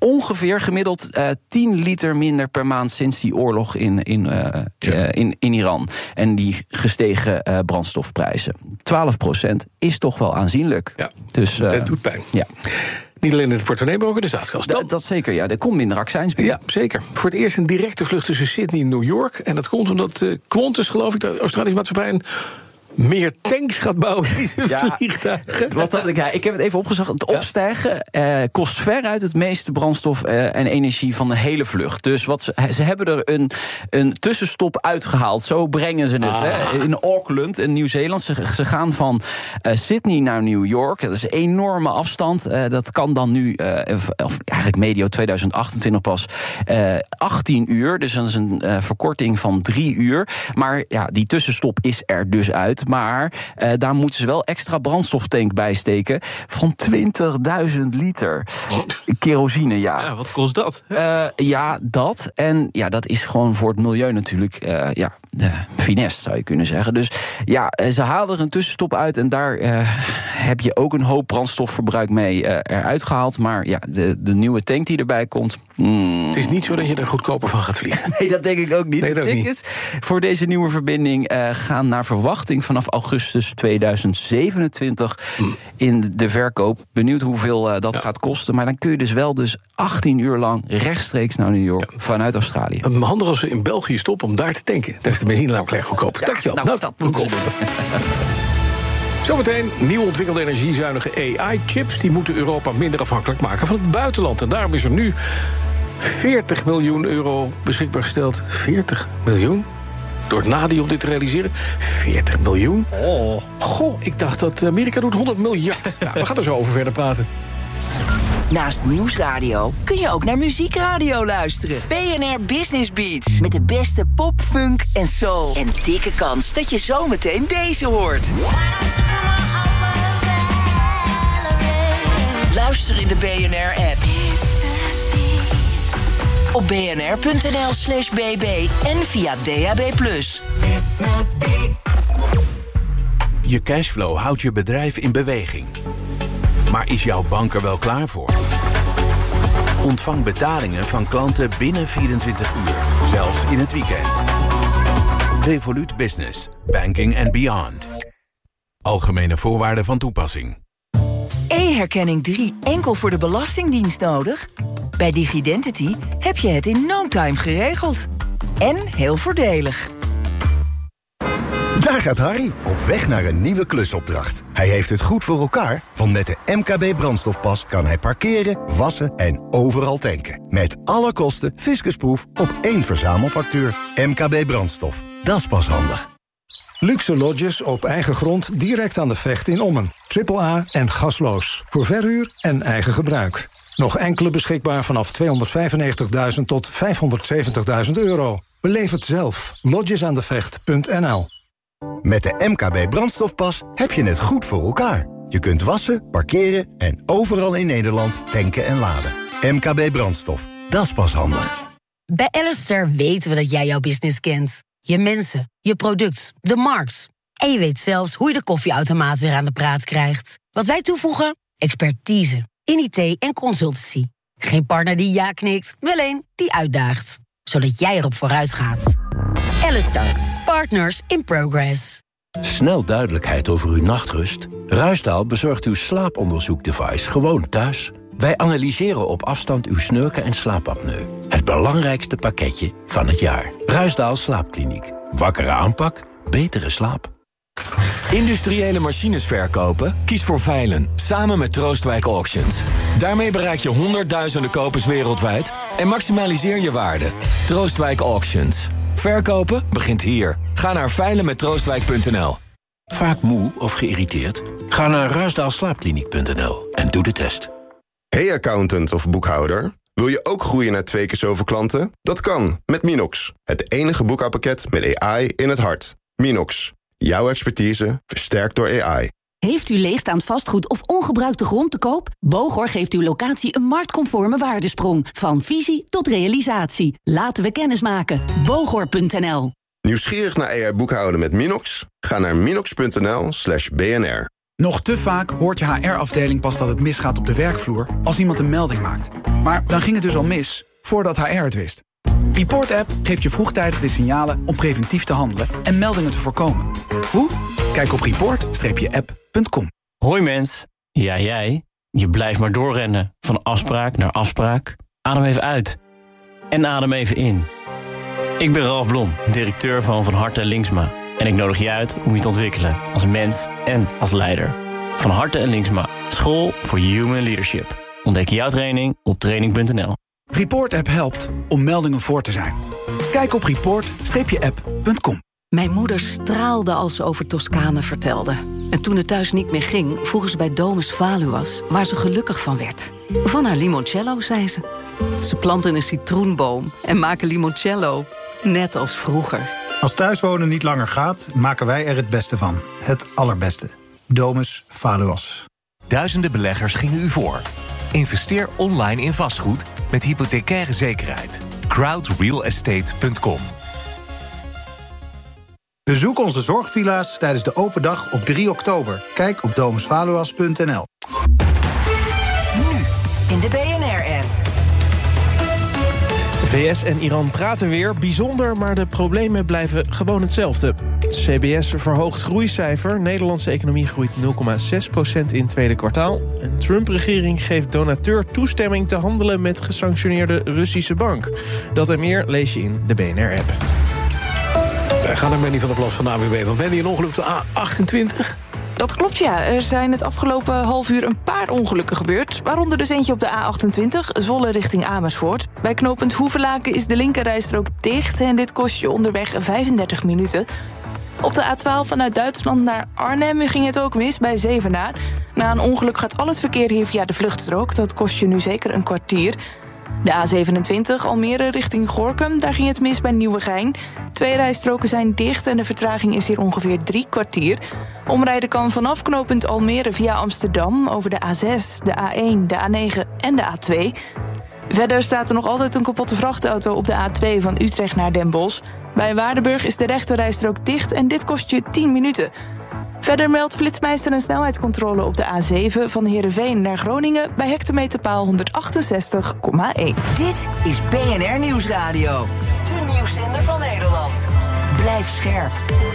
ongeveer gemiddeld uh, tien liter minder per maand sinds die oorlog in, in, uh, ja. uh, in, in Iran. En die gestegen uh, brandstofprijzen. twaalf procent is toch wel aanzienlijk. Ja, dus, uh, dat doet pijn. Ja. Niet alleen in het portemonnee, maar ook in de staatskast. Dat, dat zeker, ja. Er komt minder accijns binnen. Ja, zeker. Voor het eerst een directe vlucht tussen Sydney en New York. En dat komt omdat uh, Qantas, geloof ik, de Australische maatschappij... een meer tanks gaat bouwen in zijn ja, vliegtuigen. Wat dat, ja, ik heb het even opgezocht. Het opstijgen uh, kost veruit het meeste brandstof uh, en energie van de hele vlucht. Dus wat ze, ze hebben er een, een tussenstop uitgehaald. Zo brengen ze het. Ah. Hè. In Auckland, in Nieuw-Zeeland. Ze, ze gaan van uh, Sydney naar New York. Dat is een enorme afstand. Uh, dat kan dan nu, uh, of eigenlijk medio tweeduizend achtentwintig pas, uh, achttien uur. Dus dat is een uh, verkorting van drie uur. Maar ja, die tussenstop is er dus uit. Maar uh, daar moeten ze wel extra brandstoftank bij steken van twintigduizend liter. Kerosine, ja. Ja, wat kost dat? Uh, ja, dat. En ja, dat is gewoon voor het milieu natuurlijk, uh, ja, de finesse zou je kunnen zeggen. Dus ja, ze halen er een tussenstop uit en daar uh, heb je ook een hoop brandstofverbruik mee uh, eruit gehaald. Maar ja, de, de nieuwe tank die erbij komt... Mm. Het is niet zo dat je er goedkoper van gaat vliegen. Nee, dat denk ik ook niet. Nee, dat de tickets niet. Voor deze nieuwe verbinding uh, gaan naar verwachting vanaf augustus tweeduizend zevenentwintig mm. in de verkoop. Benieuwd hoeveel uh, dat ja. gaat kosten. Maar dan kun je dus wel dus achttien uur lang rechtstreeks naar New York ja. vanuit Australië. Handig als ze in België stoppen om daar te tanken. Daar is de benzine namelijk erg goedkoop. Ja, dankjewel. Nou, nou, dat moet ik Zometeen nieuw ontwikkelde energiezuinige A I-chips. Die moeten Europa minder afhankelijk maken van het buitenland. En daarom is er nu veertig miljoen euro beschikbaar gesteld. veertig miljoen? Door het Nadi om dit te realiseren. veertig miljoen? Oh. Goh, ik dacht dat Amerika doet honderd miljard. Nou, we gaan er zo over verder praten. Naast Nieuwsradio kun je ook naar Muziekradio luisteren. B N R Business Beats. Met de beste pop, funk en soul. En dikke kans dat je zometeen deze hoort. Luister in de B N R-app. Op bnr.nl slash bb en via D A B plus. Je cashflow houdt je bedrijf in beweging. Maar is jouw bank er wel klaar voor? Ontvang betalingen van klanten binnen vierentwintig uur, zelfs in het weekend. Revolut Business, banking and beyond. Algemene voorwaarden van toepassing. E-herkenning drie enkel voor de Belastingdienst nodig? Bij Digidentity heb je het in no time geregeld. En heel voordelig. Daar gaat Harry, op weg naar een nieuwe klusopdracht. Hij heeft het goed voor elkaar, want met de M K B brandstofpas kan hij parkeren, wassen en overal tanken. Met alle kosten fiscusproef op één verzamelfactuur. M K B brandstof, dat is pas handig. Luxe lodges op eigen grond direct aan de Vecht in Ommen. Triple A en gasloos. Voor verhuur en eigen gebruik. Nog enkele beschikbaar vanaf tweehonderdvijfennegentigduizend tot vijfhonderdzeventigduizend euro. Beleef het zelf. lodgesaandevecht punt n l. Met de M K B brandstofpas heb je het goed voor elkaar. Je kunt wassen, parkeren en overal in Nederland tanken en laden. M K B brandstof, dat is pas handig. Bij Alistair weten we dat jij jouw business kent. Je mensen, je product, de markt. En je weet zelfs hoe je de koffieautomaat weer aan de praat krijgt. Wat wij toevoegen? Expertise. In I T en consultancy. Geen partner die ja knikt, wel een die uitdaagt. Zodat jij erop vooruit gaat. Alistair. Partners in progress. Snel duidelijkheid over uw nachtrust? Ruisdaal bezorgt uw slaaponderzoekdevice gewoon thuis. Wij analyseren op afstand uw snurken en slaapapneu. Het belangrijkste pakketje van het jaar. Ruisdaal Slaapkliniek. Wakkere aanpak, betere slaap. Industriële machines verkopen? Kies voor Veilen, samen met Troostwijk Auctions. Daarmee bereik je honderdduizenden kopers wereldwijd en maximaliseer je waarde. Troostwijk Auctions. Verkopen begint hier. Ga naar veilen met troostwijk punt n l. Vaak moe of geïrriteerd? Ga naar ruisdaal slaapkliniek punt n l en doe de test. Hey accountant of boekhouder, wil je ook groeien naar twee keer zoveel klanten? Dat kan, met Minox. Het enige boekhoudpakket met A I in het hart. Minox, jouw expertise versterkt door A I. Heeft u leegstaand vastgoed of ongebruikte grond te koop? Bogor geeft uw locatie een marktconforme waardesprong. Van visie tot realisatie. Laten we kennis maken. Bogor punt n l. Nieuwsgierig naar A I boekhouden met Minox? Ga naar minox punt n l slash B N R. Nog te vaak hoort je H R-afdeling pas dat het misgaat op de werkvloer als iemand een melding maakt. Maar dan ging het dus al mis, voordat H R het wist. Report App geeft je vroegtijdig de signalen om preventief te handelen en meldingen te voorkomen. Hoe? Kijk op report app punt com. Hoi mens, ja jij, je blijft maar doorrennen, van afspraak naar afspraak. Adem even uit en adem even in. Ik ben Ralf Blom, directeur van Van Harte en Linksma. En ik nodig je uit om je te ontwikkelen als mens en als leider. Van Harte en Linksma, school voor human leadership. Ontdek jouw training op training punt n l. Report App helpt om meldingen voor te zijn. Kijk op report app punt com. Mijn moeder straalde als ze over Toscane vertelde. En toen het thuis niet meer ging, vroegen ze bij Domus Valuas waar ze gelukkig van werd. Van haar limoncello, zei ze. Ze planten een citroenboom en maken limoncello, net als vroeger. Als thuiswonen niet langer gaat, maken wij er het beste van. Het allerbeste. Domus Valuas. Duizenden beleggers gingen u voor. Investeer online in vastgoed met hypothecaire zekerheid. crowd real estate punt com. Bezoek onze zorgvilla's tijdens de open dag op drie oktober. Kijk op domus valuas punt n l. Nu in de B N R-app. V S en Iran praten weer. Bijzonder, maar de problemen blijven gewoon hetzelfde. C B S verhoogt groeicijfer. Nederlandse economie groeit nul komma zes procent in tweede kwartaal. En Trump-regering geeft donateur toestemming te handelen met gesanctioneerde Russische bank. Dat en meer lees je in de B N R-app. Wij gaan naar Mandy van der Plas van de A W B. Want Mandy, een ongeluk op de A achtentwintig... Dat klopt, ja. Er zijn het afgelopen half uur een paar ongelukken gebeurd. Waaronder dus eentje op de A achtentwintig, Zwolle richting Amersfoort. Bij knooppunt Hoevelaken is de linkerrijstrook dicht en dit kost je onderweg vijfendertig minuten. Op de A twaalf vanuit Duitsland naar Arnhem ging het ook mis bij Zevenaar. Na een ongeluk gaat al het verkeer hier via de vluchtstrook. Dat kost je nu zeker een kwartier. De A zevenentwintig, Almere richting Gorinchem, daar ging het mis bij Nieuwegein. Twee rijstroken zijn dicht en de vertraging is hier ongeveer drie kwartier. Omrijden kan vanaf knooppunt Almere via Amsterdam over de A zes, de A één, de A negen en de A twee. Verder staat er nog altijd een kapotte vrachtauto op de A twee van Utrecht naar Den Bosch. Bij Waardenburg is de rechterrijstrook dicht en dit kost je tien minuten. Verder meldt Flitsmeister een snelheidscontrole op de A zeven van Heerenveen naar Groningen bij hectometerpaal honderdachtenzestig komma één. Dit is B N R Nieuwsradio, de nieuwszender van Nederland. Blijf scherp.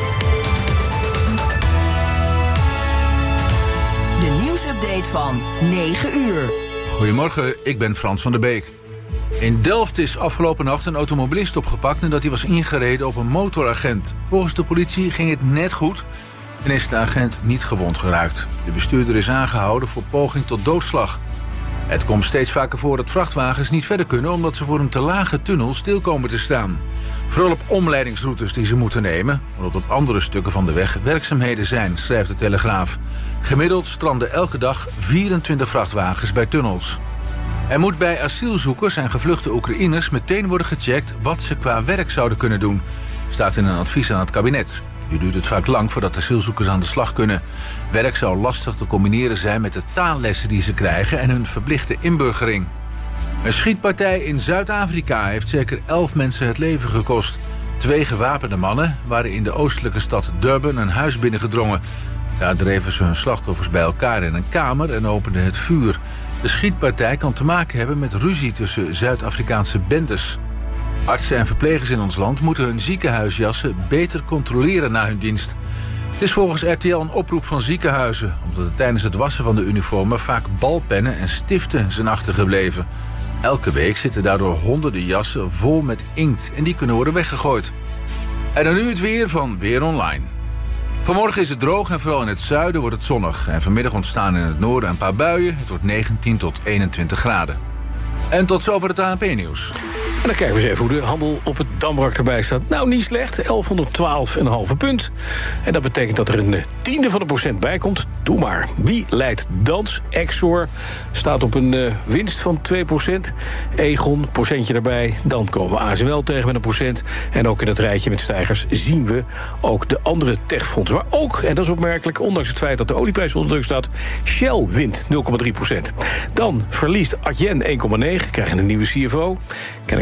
De nieuwsupdate van negen uur. Goedemorgen, ik ben Frans van der Beek. In Delft is afgelopen nacht een automobilist opgepakt nadat hij was ingereden op een motoragent. Volgens de politie ging het net goed en is de agent niet gewond geraakt. De bestuurder is aangehouden voor poging tot doodslag. Het komt steeds vaker voor dat vrachtwagens niet verder kunnen omdat ze voor een te lage tunnel stil komen te staan. Vooral op omleidingsroutes die ze moeten nemen, omdat op andere stukken van de weg werkzaamheden zijn, schrijft de Telegraaf. Gemiddeld stranden elke dag vierentwintig vrachtwagens bij tunnels. Er moet bij asielzoekers en gevluchte Oekraïners meteen worden gecheckt wat ze qua werk zouden kunnen doen, staat in een advies aan het kabinet. Nu duurt het vaak lang voordat asielzoekers aan de slag kunnen. Werk zou lastig te combineren zijn met de taallessen die ze krijgen en hun verplichte inburgering. Een schietpartij in Zuid-Afrika heeft zeker elf mensen het leven gekost. Twee gewapende mannen waren in de oostelijke stad Durban een huis binnengedrongen. Daar dreven ze hun slachtoffers bij elkaar in een kamer en openden het vuur. De schietpartij kan te maken hebben met ruzie tussen Zuid-Afrikaanse bendes. Artsen en verplegers in ons land moeten hun ziekenhuisjassen beter controleren na hun dienst. Het is volgens R T L een oproep van ziekenhuizen, omdat er tijdens het wassen van de uniformen vaak balpennen en stiften zijn achtergebleven. Elke week zitten daardoor honderden jassen vol met inkt en die kunnen worden weggegooid. En dan nu het weer van Weer Online. Vanmorgen is het droog en vooral in het zuiden wordt het zonnig. En vanmiddag ontstaan in het noorden een paar buien. Het wordt negentien tot eenentwintig graden. En tot zover het A N P-nieuws. En dan kijken we eens even hoe de handel op het Dambrak erbij staat. Nou, niet slecht, elfhonderdtwaalf komma vijf punt. En dat betekent dat er een tiende van een procent bij komt. Doe maar. Wie leidt dans? Exor staat op een uh, winst van twee procent. Egon, procentje erbij. Dan komen we A S M L tegen met een procent. En ook in het rijtje met stijgers zien we ook de andere techfondsen. Maar ook, en dat is opmerkelijk, ondanks het feit dat de olieprijs onder druk staat, Shell wint nul komma drie procent. Dan verliest Adyen één komma negen, krijgen een nieuwe C F O. Kennelijk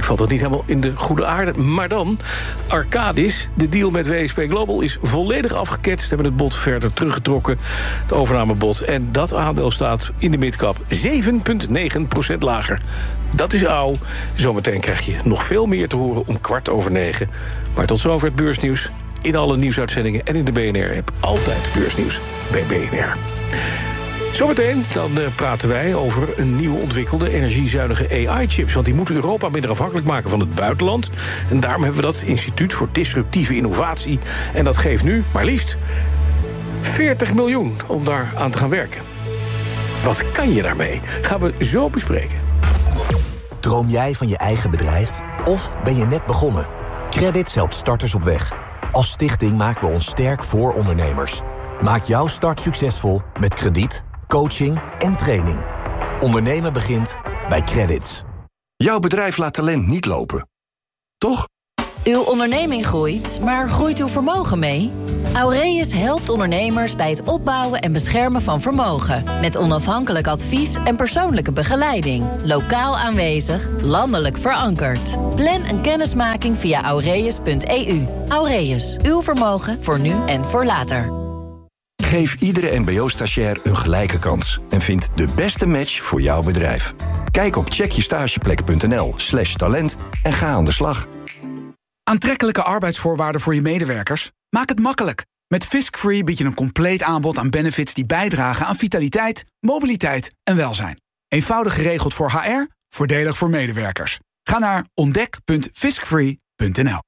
valt dat niet helemaal in de goede aarde. Maar dan, Arcadis, de deal met W S P Global is volledig afgeketst. Ze hebben het bod verder teruggetrokken, het overnamebod. En dat aandeel staat in de midcap zeven komma negen procent lager. Dat is oud. Zometeen krijg je nog veel meer te horen om kwart over negen. Maar tot zover het beursnieuws. In alle nieuwsuitzendingen en in de B N R-app. Altijd beursnieuws bij B N R. Zometeen dan uh, praten wij over een nieuw ontwikkelde energiezuinige A I-chips. Want die moeten Europa minder afhankelijk maken van het buitenland. En daarom hebben we dat Instituut voor Disruptieve Innovatie. En dat geeft nu maar liefst veertig miljoen om daar aan te gaan werken. Wat kan je daarmee? Gaan we zo bespreken. Droom jij van je eigen bedrijf? Of ben je net begonnen? Credits helpt starters op weg. Als stichting maken we ons sterk voor ondernemers. Maak jouw start succesvol met krediet, coaching en training. Ondernemen begint bij Credits. Jouw bedrijf laat talent niet lopen. Toch? Uw onderneming groeit, maar groeit uw vermogen mee? Aureus helpt ondernemers bij het opbouwen en beschermen van vermogen. Met onafhankelijk advies en persoonlijke begeleiding. Lokaal aanwezig, landelijk verankerd. Plan een kennismaking via aureus punt e u. Aureus, uw vermogen voor nu en voor later. Geef iedere mbo stagiair een gelijke kans. En vind de beste match voor jouw bedrijf. Kijk op checkjestageplek punt n l slash talent en ga aan de slag. Aantrekkelijke arbeidsvoorwaarden voor je medewerkers? Maak het makkelijk. Met Fiskfree bied je een compleet aanbod aan benefits die bijdragen aan vitaliteit, mobiliteit en welzijn. Eenvoudig geregeld voor H R, voordelig voor medewerkers. Ga naar ontdek punt fiskfree punt n l.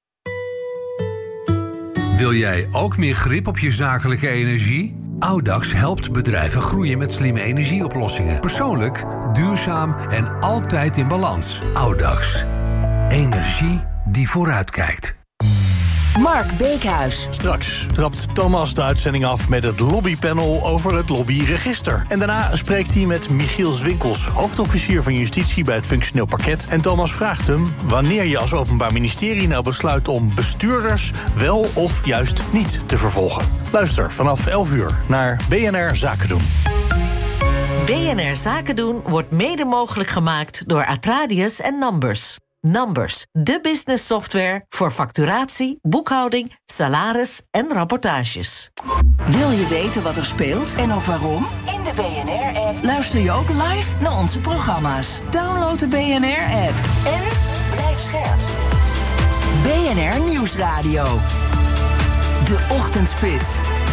Wil jij ook meer grip op je zakelijke energie? Audax helpt bedrijven groeien met slimme energieoplossingen. Persoonlijk, duurzaam en altijd in balans. Audax. Energie die vooruitkijkt. Mark Beekhuis. Straks trapt Thomas de uitzending af met het lobbypanel over het lobbyregister. En daarna spreekt hij met Michiel Zwinkels, hoofdofficier van Justitie bij het Functioneel Parket. En Thomas vraagt hem wanneer je als Openbaar Ministerie nou besluit om bestuurders wel of juist niet te vervolgen. Luister vanaf elf uur naar B N R Zaken doen. B N R Zaken doen wordt mede mogelijk gemaakt door Atradius en Numbers. Numbers, de business software voor facturatie, boekhouding, salaris en rapportages. Wil je weten wat er speelt en ook waarom? In de B N R-app luister je ook live naar onze programma's. Download de B N R-app en blijf scherp. B N R Nieuwsradio. De Ochtendspits.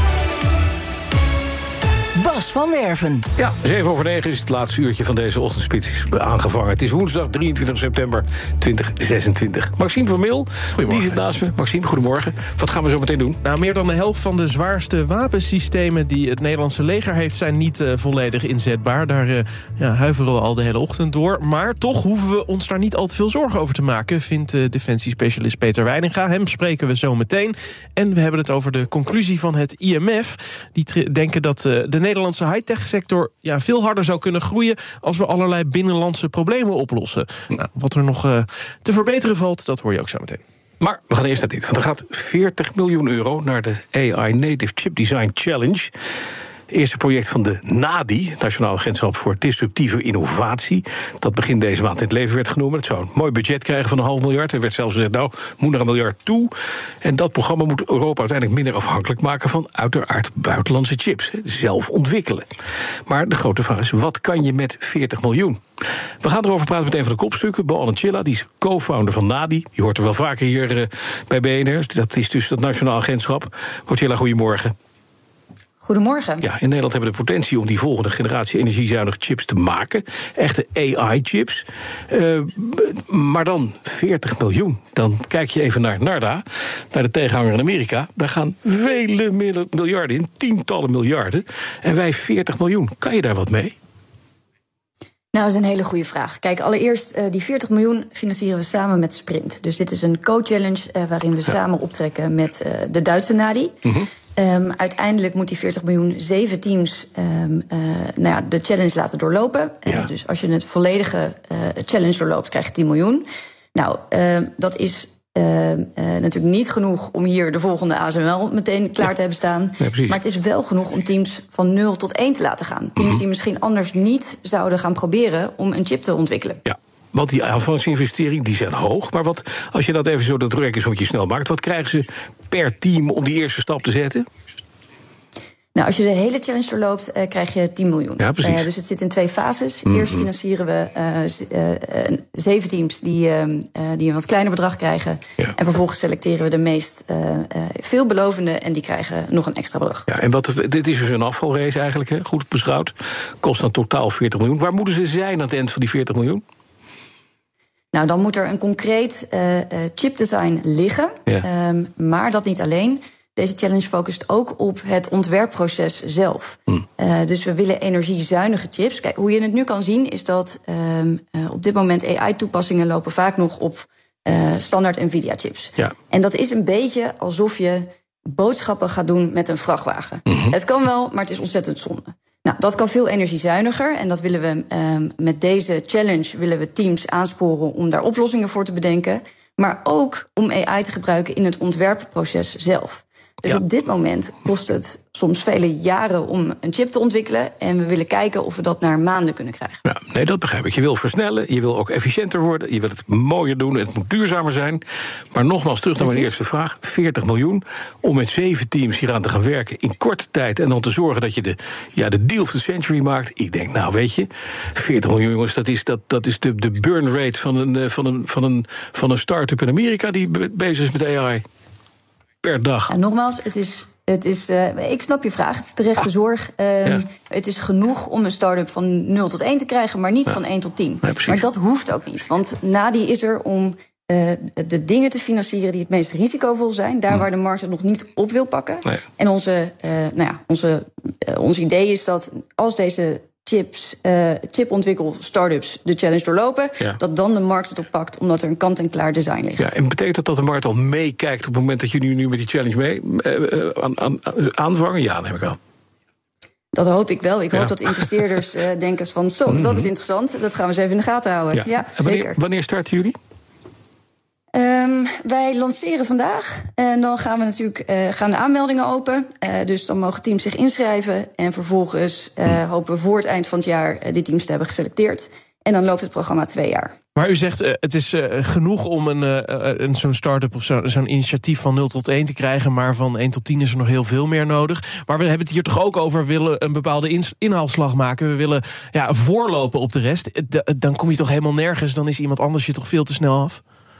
Bas van Werven. Ja, zeven over negen is het laatste uurtje van deze ochtendspits aangevangen. Het is woensdag drieëntwintig september tweeduizend zesentwintig. Maxime van Mil, die zit naast me. Maxime, goedemorgen. Wat gaan we zo meteen doen? Nou, meer dan de helft van de zwaarste wapensystemen die het Nederlandse leger heeft zijn niet uh, volledig inzetbaar. Daar uh, ja, huiveren we al de hele ochtend door. Maar toch hoeven we ons daar niet al te veel zorgen over te maken, vindt uh, defensiespecialist Peter Weininga. Hem spreken we zo meteen. En we hebben het over de conclusie van het I M F. Die tre- denken dat uh, de Nederlandse high-tech-sector ja, veel harder zou kunnen groeien als we allerlei binnenlandse problemen oplossen. Nou, wat er nog uh, te verbeteren valt, dat hoor je ook zo meteen. Maar we gaan eerst naar dit, want er gaat veertig miljoen euro naar de A I Native Chip Design Challenge. Het eerste project van de NADI, het Nationaal Agentschap voor Disruptieve Innovatie. Dat begin deze maand in het leven werd genomen. Het zou een mooi budget krijgen van een half miljard. Er werd zelfs gezegd, nou, moet er een miljard toe. En dat programma moet Europa uiteindelijk minder afhankelijk maken van uiteraard buitenlandse chips. Zelf ontwikkelen. Maar de grote vraag is, wat kan je met veertig miljoen? We gaan erover praten met een van de kopstukken. Bo Anchilla, die is co-founder van NADI. Je hoort er wel vaker hier uh, bij B N R. Dat is dus dat Nationaal Agentschap. Anchilla, goedemorgen. Goedemorgen. Ja, in Nederland hebben we de potentie om die volgende generatie energiezuinige chips te maken. Echte A I-chips. Uh, maar dan veertig miljoen. Dan kijk je even naar NARDA, naar de tegenhanger in Amerika. Daar gaan vele miljarden in, tientallen miljarden. En wij veertig miljoen. Kan je daar wat mee? Nou, dat is een hele goede vraag. Kijk, allereerst, uh, die veertig miljoen financieren we samen met Sprint. Dus dit is een co-challenge uh, waarin we ja. samen optrekken met uh, de Duitse NADI. Mm-hmm. Um, uiteindelijk moet die veertig miljoen zeven teams um, uh, nou ja, de challenge laten doorlopen. Ja. Uh, dus als je het volledige uh, challenge doorloopt, krijg je tien miljoen. Nou, uh, dat is uh, uh, natuurlijk niet genoeg om hier de volgende A S M L meteen klaar ja. te hebben staan. Ja, maar het is wel genoeg om teams van nul tot één te laten gaan. Teams mm-hmm. die misschien anders niet zouden gaan proberen om een chip te ontwikkelen. Ja. Want die aanvangsinvestering, die zijn hoog. Maar wat, als je dat even zo dat rekensommetje snel maakt, wat krijgen ze per team om die eerste stap te zetten? Nou, als je de hele challenge doorloopt, uh, krijg je tien miljoen. Ja, precies. Uh, dus het zit in twee fases. Mm-hmm. Eerst financieren we uh, z- uh, uh, zeven teams die, uh, uh, die een wat kleiner bedrag krijgen. Ja. En vervolgens selecteren we de meest uh, uh, veelbelovende en die krijgen nog een extra bedrag. Ja, en wat, dit is dus een afvalrace eigenlijk, hè? Goed beschouwd. Kost dan totaal veertig miljoen. Waar moeten ze zijn aan het eind van die veertig miljoen? Nou, dan moet er een concreet uh, uh, chipdesign liggen. Ja. Um, maar dat niet alleen. Deze challenge focust ook op het ontwerpproces zelf. Hm. Uh, dus we willen energiezuinige chips. Kijk, hoe je het nu kan zien is dat um, uh, op dit moment A I-toepassingen lopen vaak nog op uh, standaard Nvidia-chips. Ja. En dat is een beetje alsof je boodschappen gaat doen met een vrachtwagen. Mm-hmm. Het kan wel, maar het is ontzettend zonde. Nou, dat kan veel energiezuiniger. En dat willen we um, met deze challenge willen we teams aansporen om daar oplossingen voor te bedenken. Maar ook om A I te gebruiken in het ontwerpproces zelf. Dus ja. op dit moment kost het soms vele jaren om een chip te ontwikkelen. En we willen kijken of we dat naar maanden kunnen krijgen. Ja, nee, dat begrijp ik. Je wil versnellen, je wil ook efficiënter worden. Je wil het mooier doen, het moet duurzamer zijn. Maar nogmaals, terug naar mijn eerste vraag. veertig miljoen om met zeven teams hieraan te gaan werken in korte tijd. En dan te zorgen dat je de, ja, de deal of the century maakt. Ik denk, nou weet je, veertig miljoen jongens, dat is, dat, dat is de, de burn rate van een, van, een, van, een, van een start-up in Amerika die be- bezig is met A I. Per dag. En nogmaals, het is, het is, uh, ik snap je vraag, het is terechte ah. zorg. Uh, ja. Het is genoeg om een start-up van nul tot één te krijgen, maar niet ja. van één tot tien. Nee, maar dat hoeft ook niet, want Nadi is er om uh, de dingen te financieren die het meest risicovol zijn. Daar hm. waar de markt het nog niet op wil pakken. Nee. En onze, uh, nou ja, onze, uh, ons idee is dat als deze chips, uh, chipontwikkel startups de challenge doorlopen, ja. dat dan de markt het oppakt, omdat er een kant-en-klaar design ligt. Ja, en betekent dat dat de markt al meekijkt op het moment dat jullie nu met die challenge mee uh, aan, aan, aanvangen? Ja, neem ik aan. Dat hoop ik wel. Ik ja. hoop dat investeerders uh, denken van zo, mm-hmm. dat is interessant, dat gaan we eens even in de gaten houden. Ja, ja en wanneer, zeker. Wanneer starten jullie? Um, wij lanceren vandaag en dan gaan we natuurlijk uh, gaan de aanmeldingen open. Uh, dus dan mogen teams zich inschrijven en vervolgens uh, hopen we voor het eind van het jaar uh, die teams te hebben geselecteerd. En dan loopt het programma twee jaar. Maar u zegt, uh, het is uh, genoeg om een, uh, een, zo'n start-up of zo, zo'n initiatief van nul tot één te krijgen, maar van één tot tien is er nog heel veel meer nodig. Maar we hebben het hier toch ook over, we willen een bepaalde in, inhaalslag maken. We willen ja, voorlopen op de rest. D- dan kom je toch helemaal nergens, dan is iemand anders je toch veel te snel af?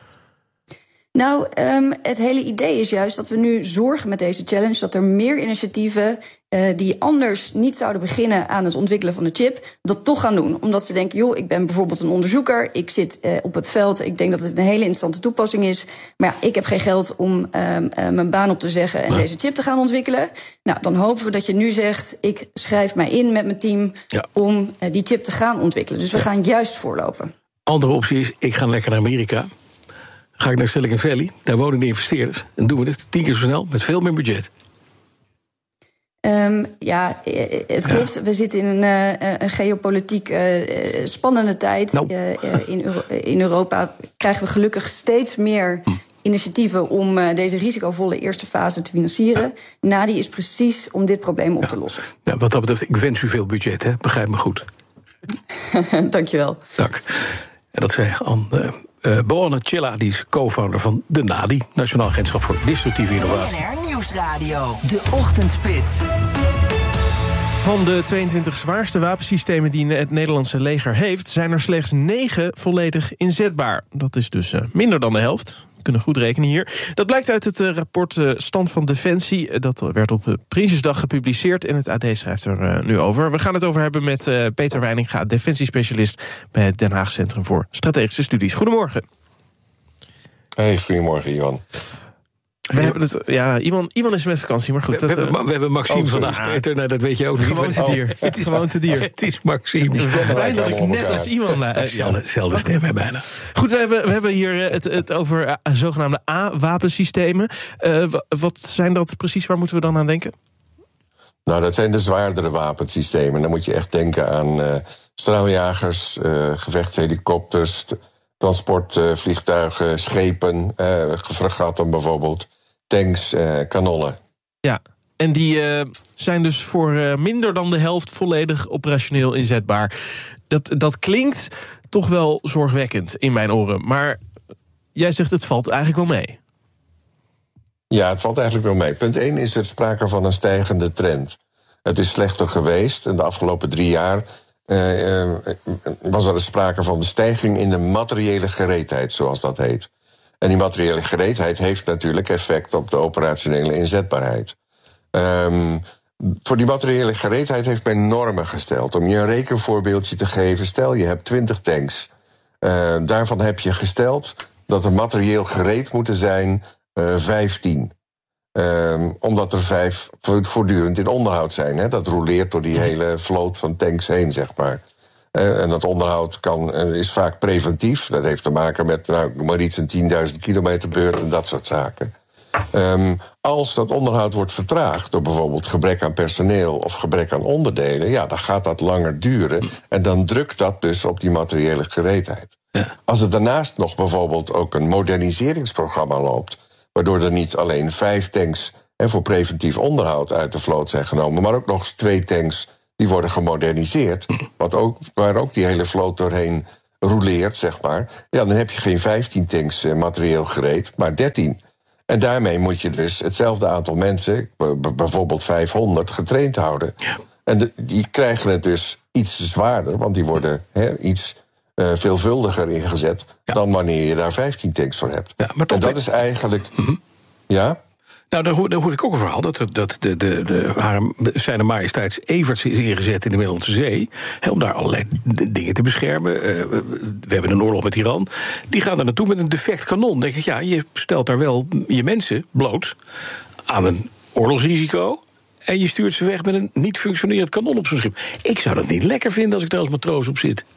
Nou, um, het hele idee is juist dat we nu zorgen met deze challenge dat er meer initiatieven uh, die anders niet zouden beginnen aan het ontwikkelen van de chip, dat toch gaan doen. Omdat ze denken, joh, ik ben bijvoorbeeld een onderzoeker, ik zit uh, op het veld, ik denk dat het een hele interessante toepassing is, maar ja, ik heb geen geld om um, uh, mijn baan op te zeggen en ja. deze chip te gaan ontwikkelen. Nou, dan hopen we dat je nu zegt, ik schrijf mij in met mijn team ja. om uh, die chip te gaan ontwikkelen. Dus we ja. gaan juist voorlopen. Andere optie is, ik ga lekker naar Amerika. Ga ik naar Silicon Valley, daar wonen de investeerders. En doen we het tien keer zo snel, met veel meer budget. Um, ja, het klopt. Ja. We zitten in een, uh, een geopolitiek uh, spannende tijd. Nou. Uh, in, Euro- in Europa krijgen we gelukkig steeds meer hm. initiatieven om uh, deze risicovolle eerste fase te financieren. Ja. Nadi is precies om dit probleem op ja. te lossen. Ja, wat dat betreft, ik wens u veel budget, hè? Begrijp me goed. Dankjewel. Dank. En dat zei Anne... Uh, Uh, Boanne Chilla, die is co-founder van de Nadi, Nationaal Agentschap voor Disruptieve Innovatie. B N R Nieuwsradio, de ochtendspits. Van de tweeëntwintig zwaarste wapensystemen die het Nederlandse leger heeft, zijn er slechts negen volledig inzetbaar. Dat is dus uh, minder dan de helft. We kunnen goed rekenen hier. Dat blijkt uit het uh, rapport uh, Stand van Defensie. Uh, dat werd op uh, Prinsjesdag gepubliceerd en het A D schrijft er uh, nu over. We gaan het over hebben met uh, Peter Weininga, defensiespecialist bij het Den Haag Centrum voor Strategische Studies. Goedemorgen. Hey, goedemorgen, Iwan. We hebben het, ja, Iwan, Iwan is met vakantie, maar goed. We, dat, we, hebben, we hebben Maxime oh, vandaag, ja. Peter. Nou, dat weet je ook niet. Gewoon te dier. Oh. Het is gewoon te dier. Het is Maxime. Het is blij dat ik net als Iwan... Uh, Hetzelfde stem, hè, bijna. Goed, we hebben, we hebben hier het, het over uh, zogenaamde A-wapensystemen. Uh, wat zijn dat precies? Waar moeten we dan aan denken? Nou, dat zijn de zwaardere wapensystemen. Dan moet je echt denken aan uh, straaljagers, uh, gevechtshelikopters, transportvliegtuigen, uh, schepen, uh, fregatten bijvoorbeeld, tanks, uh, kanonnen. Ja, en die uh, zijn dus voor uh, minder dan de helft volledig operationeel inzetbaar. Dat, dat klinkt toch wel zorgwekkend in mijn oren. Maar jij zegt het valt eigenlijk wel mee. Ja, het valt eigenlijk wel mee. Punt één is er sprake van een stijgende trend. Het is slechter geweest. En de afgelopen drie jaar uh, uh, was er sprake van de stijging in de materiële gereedheid, zoals dat heet. En die materiële gereedheid heeft natuurlijk effect op de operationele inzetbaarheid. Um, voor die materiële gereedheid heeft men normen gesteld. Om je een rekenvoorbeeldje te geven, stel je hebt twintig tanks. Uh, daarvan heb je gesteld dat er materieel gereed moeten zijn uh, vijftien. Um, omdat er vijf voortdurend in onderhoud zijn. Hè? Dat roleert door die hele vloot van tanks heen, zeg maar. Uh, en dat onderhoud kan, uh, is vaak preventief. Dat heeft te maken met nou, maar iets een tienduizend kilometer beurt en dat soort zaken. Um, als dat onderhoud wordt vertraagd door bijvoorbeeld gebrek aan personeel of gebrek aan onderdelen, ja, dan gaat dat langer duren. En dan drukt dat dus op die materiële gereedheid. Ja. Als er daarnaast nog bijvoorbeeld ook een moderniseringsprogramma loopt, waardoor er niet alleen vijf tanks hè, voor preventief onderhoud uit de vloot zijn genomen, maar ook nog eens twee tanks die worden gemoderniseerd, wat ook, waar ook die hele vloot doorheen rouleert, zeg maar. Ja, dan heb je geen vijftien tanks uh, materieel gereed, maar dertien. En daarmee moet je dus hetzelfde aantal mensen, b- bijvoorbeeld vijfhonderd, getraind houden. Ja. En de, die krijgen het dus iets zwaarder, want die worden he, iets uh, veelvuldiger ingezet ja. dan wanneer je daar vijftien tanks voor hebt. Ja, maar en dat is eigenlijk... Mm-hmm. Ja? Nou, dan hoor, dan hoor ik ook een verhaal dat, dat de, de, de, de Zijne Majesteits Everts is ingezet in de Middellandse Zee, he, om daar allerlei dingen te beschermen. Uh, we hebben een oorlog met Iran. Die gaan daar naartoe met een defect kanon. Dan denk ik, ja, je stelt daar wel je mensen bloot aan een oorlogsrisico en je stuurt ze weg met een niet functionerend kanon op zo'n schip. Ik zou dat niet lekker vinden als ik daar als matroos op zit.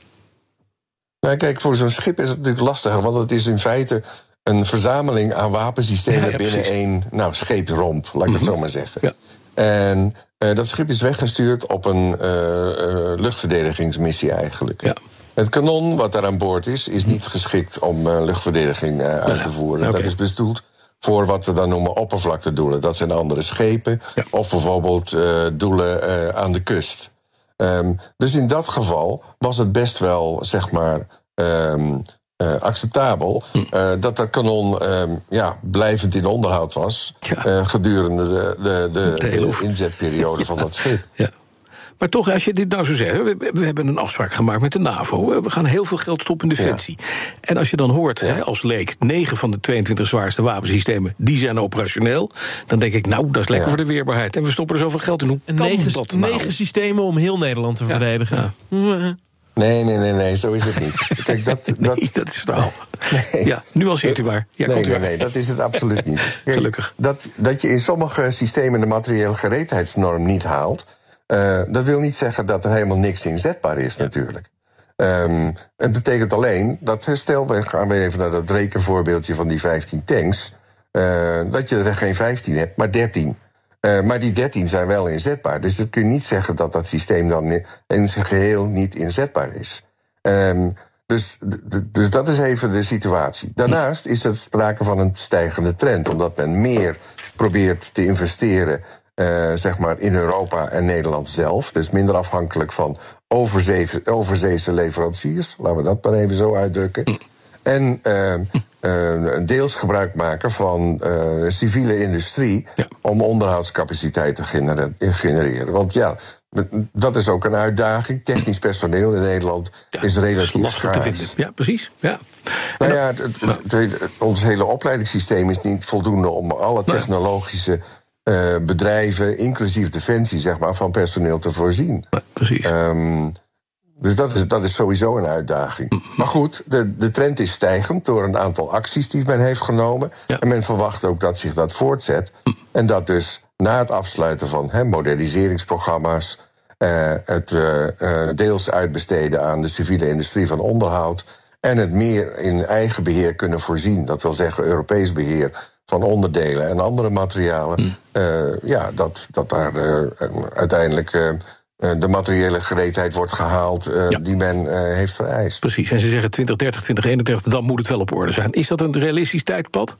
Nou, kijk, voor zo'n schip is het natuurlijk lastiger, want het is in feite een verzameling aan wapensystemen ja, ja, binnen één nou, scheepsromp, laat ik mm-hmm. het zo maar zeggen. Ja. En uh, dat schip is weggestuurd op een uh, uh, luchtverdedigingsmissie eigenlijk. Ja. Het kanon wat daar aan boord is, is niet geschikt om uh, luchtverdediging uh, uit te voeren. Ja, okay. Dat is bedoeld voor wat we dan noemen oppervlaktedoelen. Dat zijn andere schepen, ja. of bijvoorbeeld uh, doelen uh, aan de kust. Um, dus in dat geval was het best wel, zeg maar, Um, Uh, acceptabel, uh, dat dat kanon uh, ja, blijvend in onderhoud was ja. uh, gedurende de, de, de, de, de inzetperiode ja. van dat schip. Ja. Maar toch, als je dit nou zo zegt, we, we hebben een afspraak gemaakt met de NAVO. We gaan heel veel geld stoppen in defensie. Ja. En als je dan hoort, ja. hè, als leek, negen van de tweeëntwintig zwaarste wapensystemen, die zijn operationeel, dan denk ik, nou, dat is lekker ja. voor de weerbaarheid. En we stoppen er zoveel geld in. Hoe kan negen, dat nou? Negen systemen om heel Nederland te ja. verdedigen. Ja. Nee, nee, nee, nee, zo is het niet. Kijk, dat, dat... Nee, dat is het verhaal. Nee. Ja, nuanceert u maar. Ja, nee, nee, nee, dat is het absoluut niet. Kijk, Gelukkig. Dat, dat je in sommige systemen de materiële gereedheidsnorm niet haalt, uh, dat wil niet zeggen dat er helemaal niks inzetbaar is, ja. natuurlijk. Um, het betekent alleen dat, stel, we gaan weer even naar dat rekenvoorbeeldje van die vijftien tanks, uh, dat je er geen vijftien hebt, maar dertien. Uh, maar die dertien zijn wel inzetbaar. Dus dat kun je niet zeggen dat dat systeem dan in zijn geheel niet inzetbaar is. Um, dus, d- dus dat is even de situatie. Daarnaast is er sprake van een stijgende trend, omdat men meer probeert te investeren uh, zeg maar in Europa en Nederland zelf. Dus minder afhankelijk van overzee, overzeese leveranciers. Laten we dat maar even zo uitdrukken. En uh, uh, deels gebruik maken van uh, civiele industrie ja. om onderhoudscapaciteit te gener- genereren. Want ja, dat is ook een uitdaging. Technisch personeel in Nederland ja, is relatief lastig schaars. Te vinden. Ja, precies. Ja. Nou ja, het, het, het, het, ons hele opleidingssysteem is niet voldoende om alle technologische uh, bedrijven, inclusief defensie, zeg maar, van personeel te voorzien. Ja, precies. Um, Dus dat is, dat is sowieso een uitdaging. Maar goed, de, de trend is stijgend door een aantal acties die men heeft genomen. Ja. En men verwacht ook dat zich dat voortzet. En dat dus na het afsluiten van he, moderniseringsprogramma's, uh, het uh, uh, deels uitbesteden aan de civiele industrie van onderhoud en het meer in eigen beheer kunnen voorzien, dat wil zeggen Europees beheer van onderdelen en andere materialen, mm. uh, ja, dat, dat daar uh, uiteindelijk Uh, de materiële gereedheid wordt gehaald uh, ja. die men uh, heeft vereist. Precies, en ze zeggen twintig dertig, twintig eenendertig, dan moet het wel op orde zijn. Is dat een realistisch tijdpad?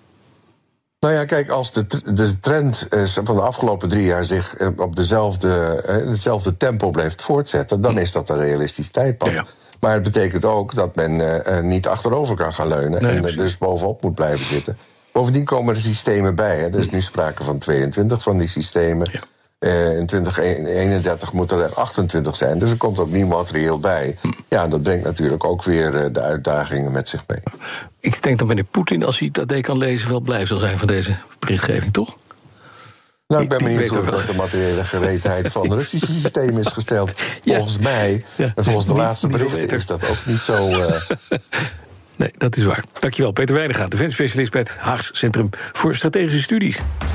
Nou ja, kijk, als de, de trend uh, van de afgelopen drie jaar zich uh, op dezelfde, uh, hetzelfde tempo blijft voortzetten, dan is dat een realistisch tijdpad. Ja, ja. Maar het betekent ook dat men uh, niet achterover kan gaan leunen. Nee, en uh, dus bovenop moet blijven zitten. Bovendien komen er systemen bij. Hè. Er is nu sprake van tweeëntwintig van die systemen. Ja. Uh, in twintig eenendertig moeten er achtentwintig zijn. Dus er komt ook nieuw materieel bij. Ja, dat brengt natuurlijk ook weer uh, de uitdagingen met zich mee. Ik denk dat meneer Poetin, als hij dat kan lezen, wel blij zal zijn van deze berichtgeving, toch? Nou, ik ben benieuwd hoe dat de materiële gereedheid van het Russische systeem is gesteld. Volgens ja. mij, ja. en volgens de niet, laatste berichten, is dat ook niet zo... Uh... Nee, dat is waar. Dankjewel, Peter Wijngaard, defensiespecialist bij het Haags Centrum voor Strategische Studies.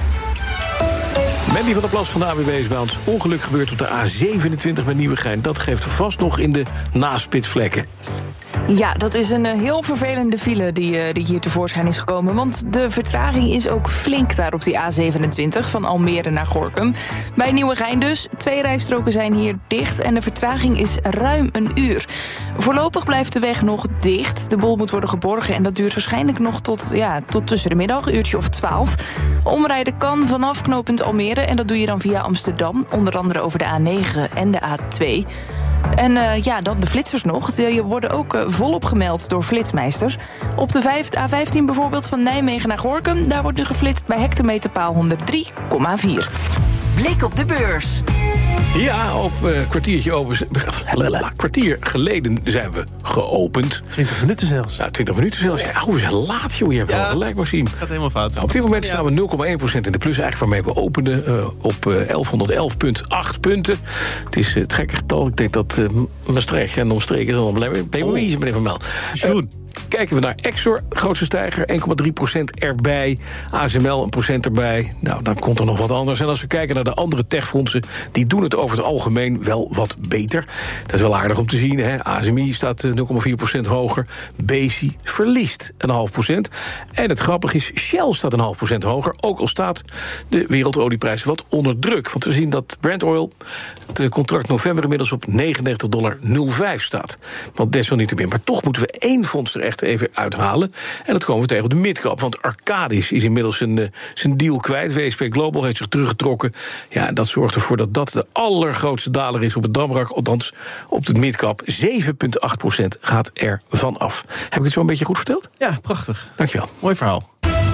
Mandy van der Plas van de A W B is bij ons. Ongeluk gebeurt op de A zevenentwintig bij Nieuwegein. Dat geeft vast nog in de naspitsvlekken. Ja, dat is een heel vervelende file die, die hier tevoorschijn is gekomen. Want de vertraging is ook flink daar op die A zevenentwintig... van Almere naar Gorinchem. Bij Nieuwegein dus. Twee rijstroken zijn hier dicht en de vertraging is ruim een uur. Voorlopig blijft de weg nog dicht. De boel moet worden geborgen en dat duurt waarschijnlijk nog tot, ja, tot tussen de middag, een uurtje of twaalf. Omrijden kan vanaf knooppunt Almere en dat doe je dan via Amsterdam. Onder andere over de A negen en de A twee... En uh, ja, dan de flitsers nog. Die worden ook uh, volop gemeld door flitsmeisters. Op de A vijftien bijvoorbeeld van Nijmegen naar Gorinchem... daar wordt nu geflitst bij hectometerpaal honderd drie komma vier. Blik op de beurs. Ja, op een uh, kwartiertje open. kwartier geleden zijn we geopend. twintig minuten zelfs. Ja, twintig minuten zelfs. Ja, hoe is het laat, joh. Je hebt ja, wel gelijk, Maxime. Gaat helemaal fout. Nou, op dit moment ja. staan we nul komma één procent in de plus. Eigenlijk waarmee we openden uh, op uh, elfhonderdelf komma acht punten. Het is uh, het gekke getal. Ik denk dat uh, Maastricht en omstreken dan blijven. Ben je wel easy, meneer Van Mel. Uh, kijken we naar Exor, grootste stijger, één komma drie procent erbij. A S M L, een procent erbij. Nou, dan komt er nog wat anders. En als we kijken naar de andere techfondsen, die doen het over het algemeen wel wat beter. Dat is wel aardig om te zien. Hè? A S M I staat nul komma vier procent hoger. Besi verliest een half procent. En het grappige is, Shell staat een half procent hoger. Ook al staat de wereldolieprijs wat onder druk. Want we zien dat Brent Oil, het contract november, inmiddels op negenennegentig komma nul vijf staat. Want desalniettemin. Maar toch moeten we één fonds er echt even uithalen. En dat komen we tegen op de midcap. Want Arcadis is inmiddels zijn, zijn deal kwijt. W S P Global heeft zich teruggetrokken. Ja, dat zorgt ervoor dat dat de allergrootste daler is op het Damrak. Althans, op de midcap. zeven komma acht procent gaat er van af. Heb ik het zo een beetje goed verteld? Ja, prachtig. Dankjewel. Mooi verhaal.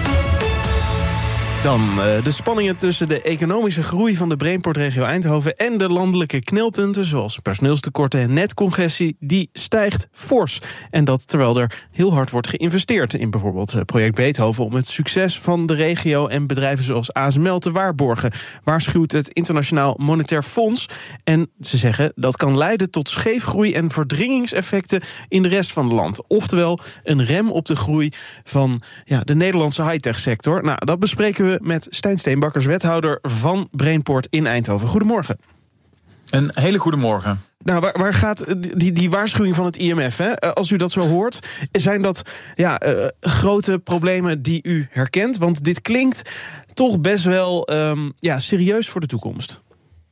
Dan uh, de spanningen tussen de economische groei van de Brainport-regio Eindhoven en de landelijke knelpunten, zoals personeelstekorten en netcongestie, die stijgt fors. En dat terwijl er heel hard wordt geïnvesteerd in bijvoorbeeld project Beethoven om het succes van de regio en bedrijven zoals A S M L te waarborgen, waarschuwt het Internationaal Monetair Fonds. En ze zeggen dat kan leiden tot scheefgroei en verdringingseffecten in de rest van het land. Oftewel een rem op de groei van ja, de Nederlandse high-tech sector. Nou, dat bespreken we met Stijn Steenbakkers, wethouder van Brainport in Eindhoven. Goedemorgen. Een hele goede morgen. Nou, waar, waar gaat die, die waarschuwing van het I M F, hè? Als u dat zo hoort, zijn dat ja, uh, grote problemen die u herkent? Want dit klinkt toch best wel um, ja, serieus voor de toekomst.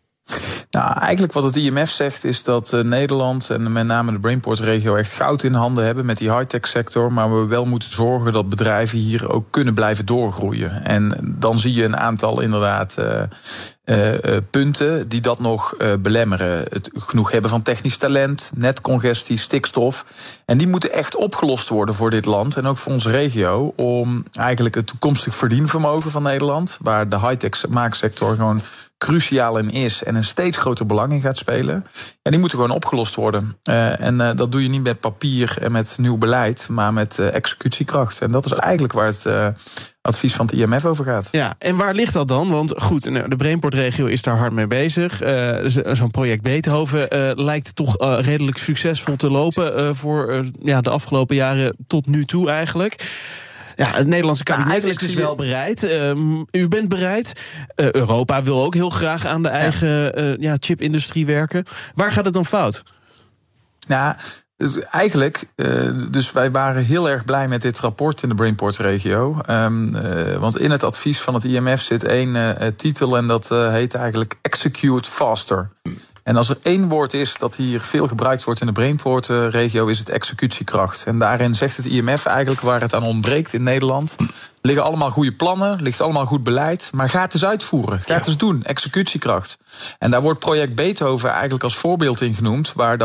Nou, eigenlijk wat het I M F zegt is dat uh, Nederland en met name de Brainport-regio echt goud in handen hebben met die high-tech sector, maar we wel moeten zorgen dat bedrijven hier ook kunnen blijven doorgroeien. En dan zie je een aantal inderdaad uh, uh, uh, punten die dat nog uh, belemmeren. Het genoeg hebben van technisch talent, netcongestie, stikstof. En die moeten echt opgelost worden voor dit land en ook voor onze regio, om eigenlijk het toekomstig verdienvermogen van Nederland, waar de high-tech maaksector gewoon cruciaal in is en een steeds groter belang in gaat spelen. Ja, die moeten gewoon opgelost worden. Uh, en uh, dat doe je niet met papier en met nieuw beleid, maar met uh, executiekracht. En dat is eigenlijk waar het uh, advies van het I M F over gaat. Ja, en waar ligt dat dan? Want goed, de Brainport-regio is daar hard mee bezig. Uh, zo'n project Beethoven uh, lijkt toch uh, redelijk succesvol te lopen uh, voor uh, ja, de afgelopen jaren tot nu toe eigenlijk. Ja, het Nederlandse kabinet ja, is dus wel bereid. Uh, u bent bereid. Uh, Europa wil ook heel graag aan de eigen uh, ja, chipindustrie werken. Waar gaat het dan fout? Nou, eigenlijk, uh, dus wij waren heel erg blij met dit rapport in de Brainport-regio. Um, uh, want in het advies van het I M F zit één uh, titel en dat uh, heet eigenlijk Execute Faster. En als er één woord is dat hier veel gebruikt wordt in de Brainport-regio, is het executiekracht. En daarin zegt het I M F eigenlijk waar het aan ontbreekt in Nederland. Er liggen allemaal goede plannen, ligt allemaal goed beleid, maar ga het eens uitvoeren. Ga het eens doen, executiekracht. En daar wordt project Beethoven eigenlijk als voorbeeld in genoemd, waar dat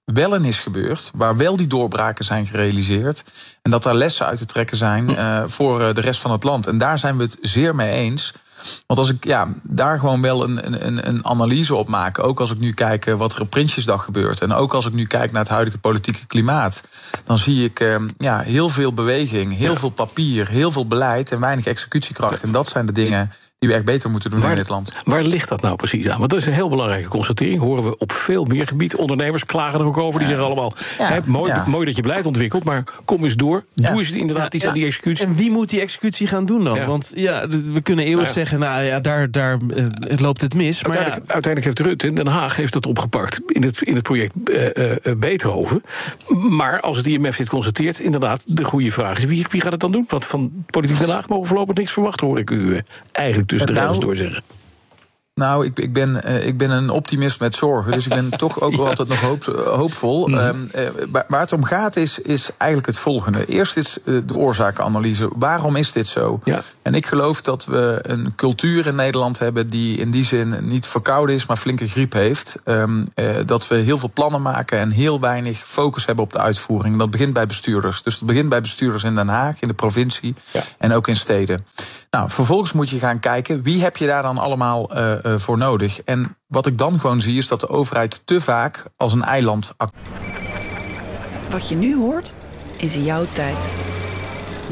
wel in is gebeurd, waar wel die doorbraken zijn gerealiseerd, en dat daar lessen uit te trekken zijn uh, voor uh, de rest van het land. En daar zijn we het zeer mee eens. Want als ik ja, daar gewoon wel een, een, een analyse op maak, ook als ik nu kijk uh, wat er op Prinsjesdag gebeurt, en ook als ik nu kijk naar het huidige politieke klimaat, dan zie ik uh, ja, heel veel beweging, heel ja. veel papier, heel veel beleid en weinig executiekracht. En dat zijn de dingen die we echt beter moeten doen waar, in dit land. Waar ligt dat nou precies aan? Want dat is een heel belangrijke constatering. Horen we op veel meer gebieden. Ondernemers klagen er ook over. Die ja. zeggen allemaal, ja, hey, mooi, ja. mooi dat je beleid ontwikkelt, maar kom eens door. Ja. Doe eens inderdaad ja, iets ja. aan die executie. En wie moet die executie gaan doen dan? Ja. Want ja, we kunnen eeuwig ja. zeggen, nou ja, daar, daar uh, loopt het mis. Maar uiteindelijk, ja. uiteindelijk heeft Rutte in Den Haag heeft dat opgepakt in het, in het project uh, uh, Beethoven. Maar als het I M F dit constateert, inderdaad, de goede vraag is, wie, wie gaat het dan doen? Want van politiek Den Haag mogen we voorlopig niks verwachten, hoor ik u uh, eigenlijk tussen de regels door zeggen. Nou, ik, ik, ben, uh, ik ben een optimist met zorgen. Dus ik ben toch ook wel ja. altijd nog hoop, hoopvol. Mm. Um, uh, waar, waar het om gaat is, is eigenlijk het volgende. Eerst is uh, de oorzakenanalyse. Waarom is dit zo? Ja. En ik geloof dat we een cultuur in Nederland hebben die in die zin niet verkouden is, maar flinke griep heeft. Um, uh, dat we heel veel plannen maken en heel weinig focus hebben op de uitvoering. Dat begint bij bestuurders. Dus dat begint bij bestuurders in Den Haag, in de provincie ja. en ook in steden. Nou, vervolgens moet je gaan kijken, wie heb je daar dan allemaal uh, uh, voor nodig? En wat ik dan gewoon zie, is dat de overheid te vaak als een eiland acteert. Wat je nu hoort, is jouw tijd.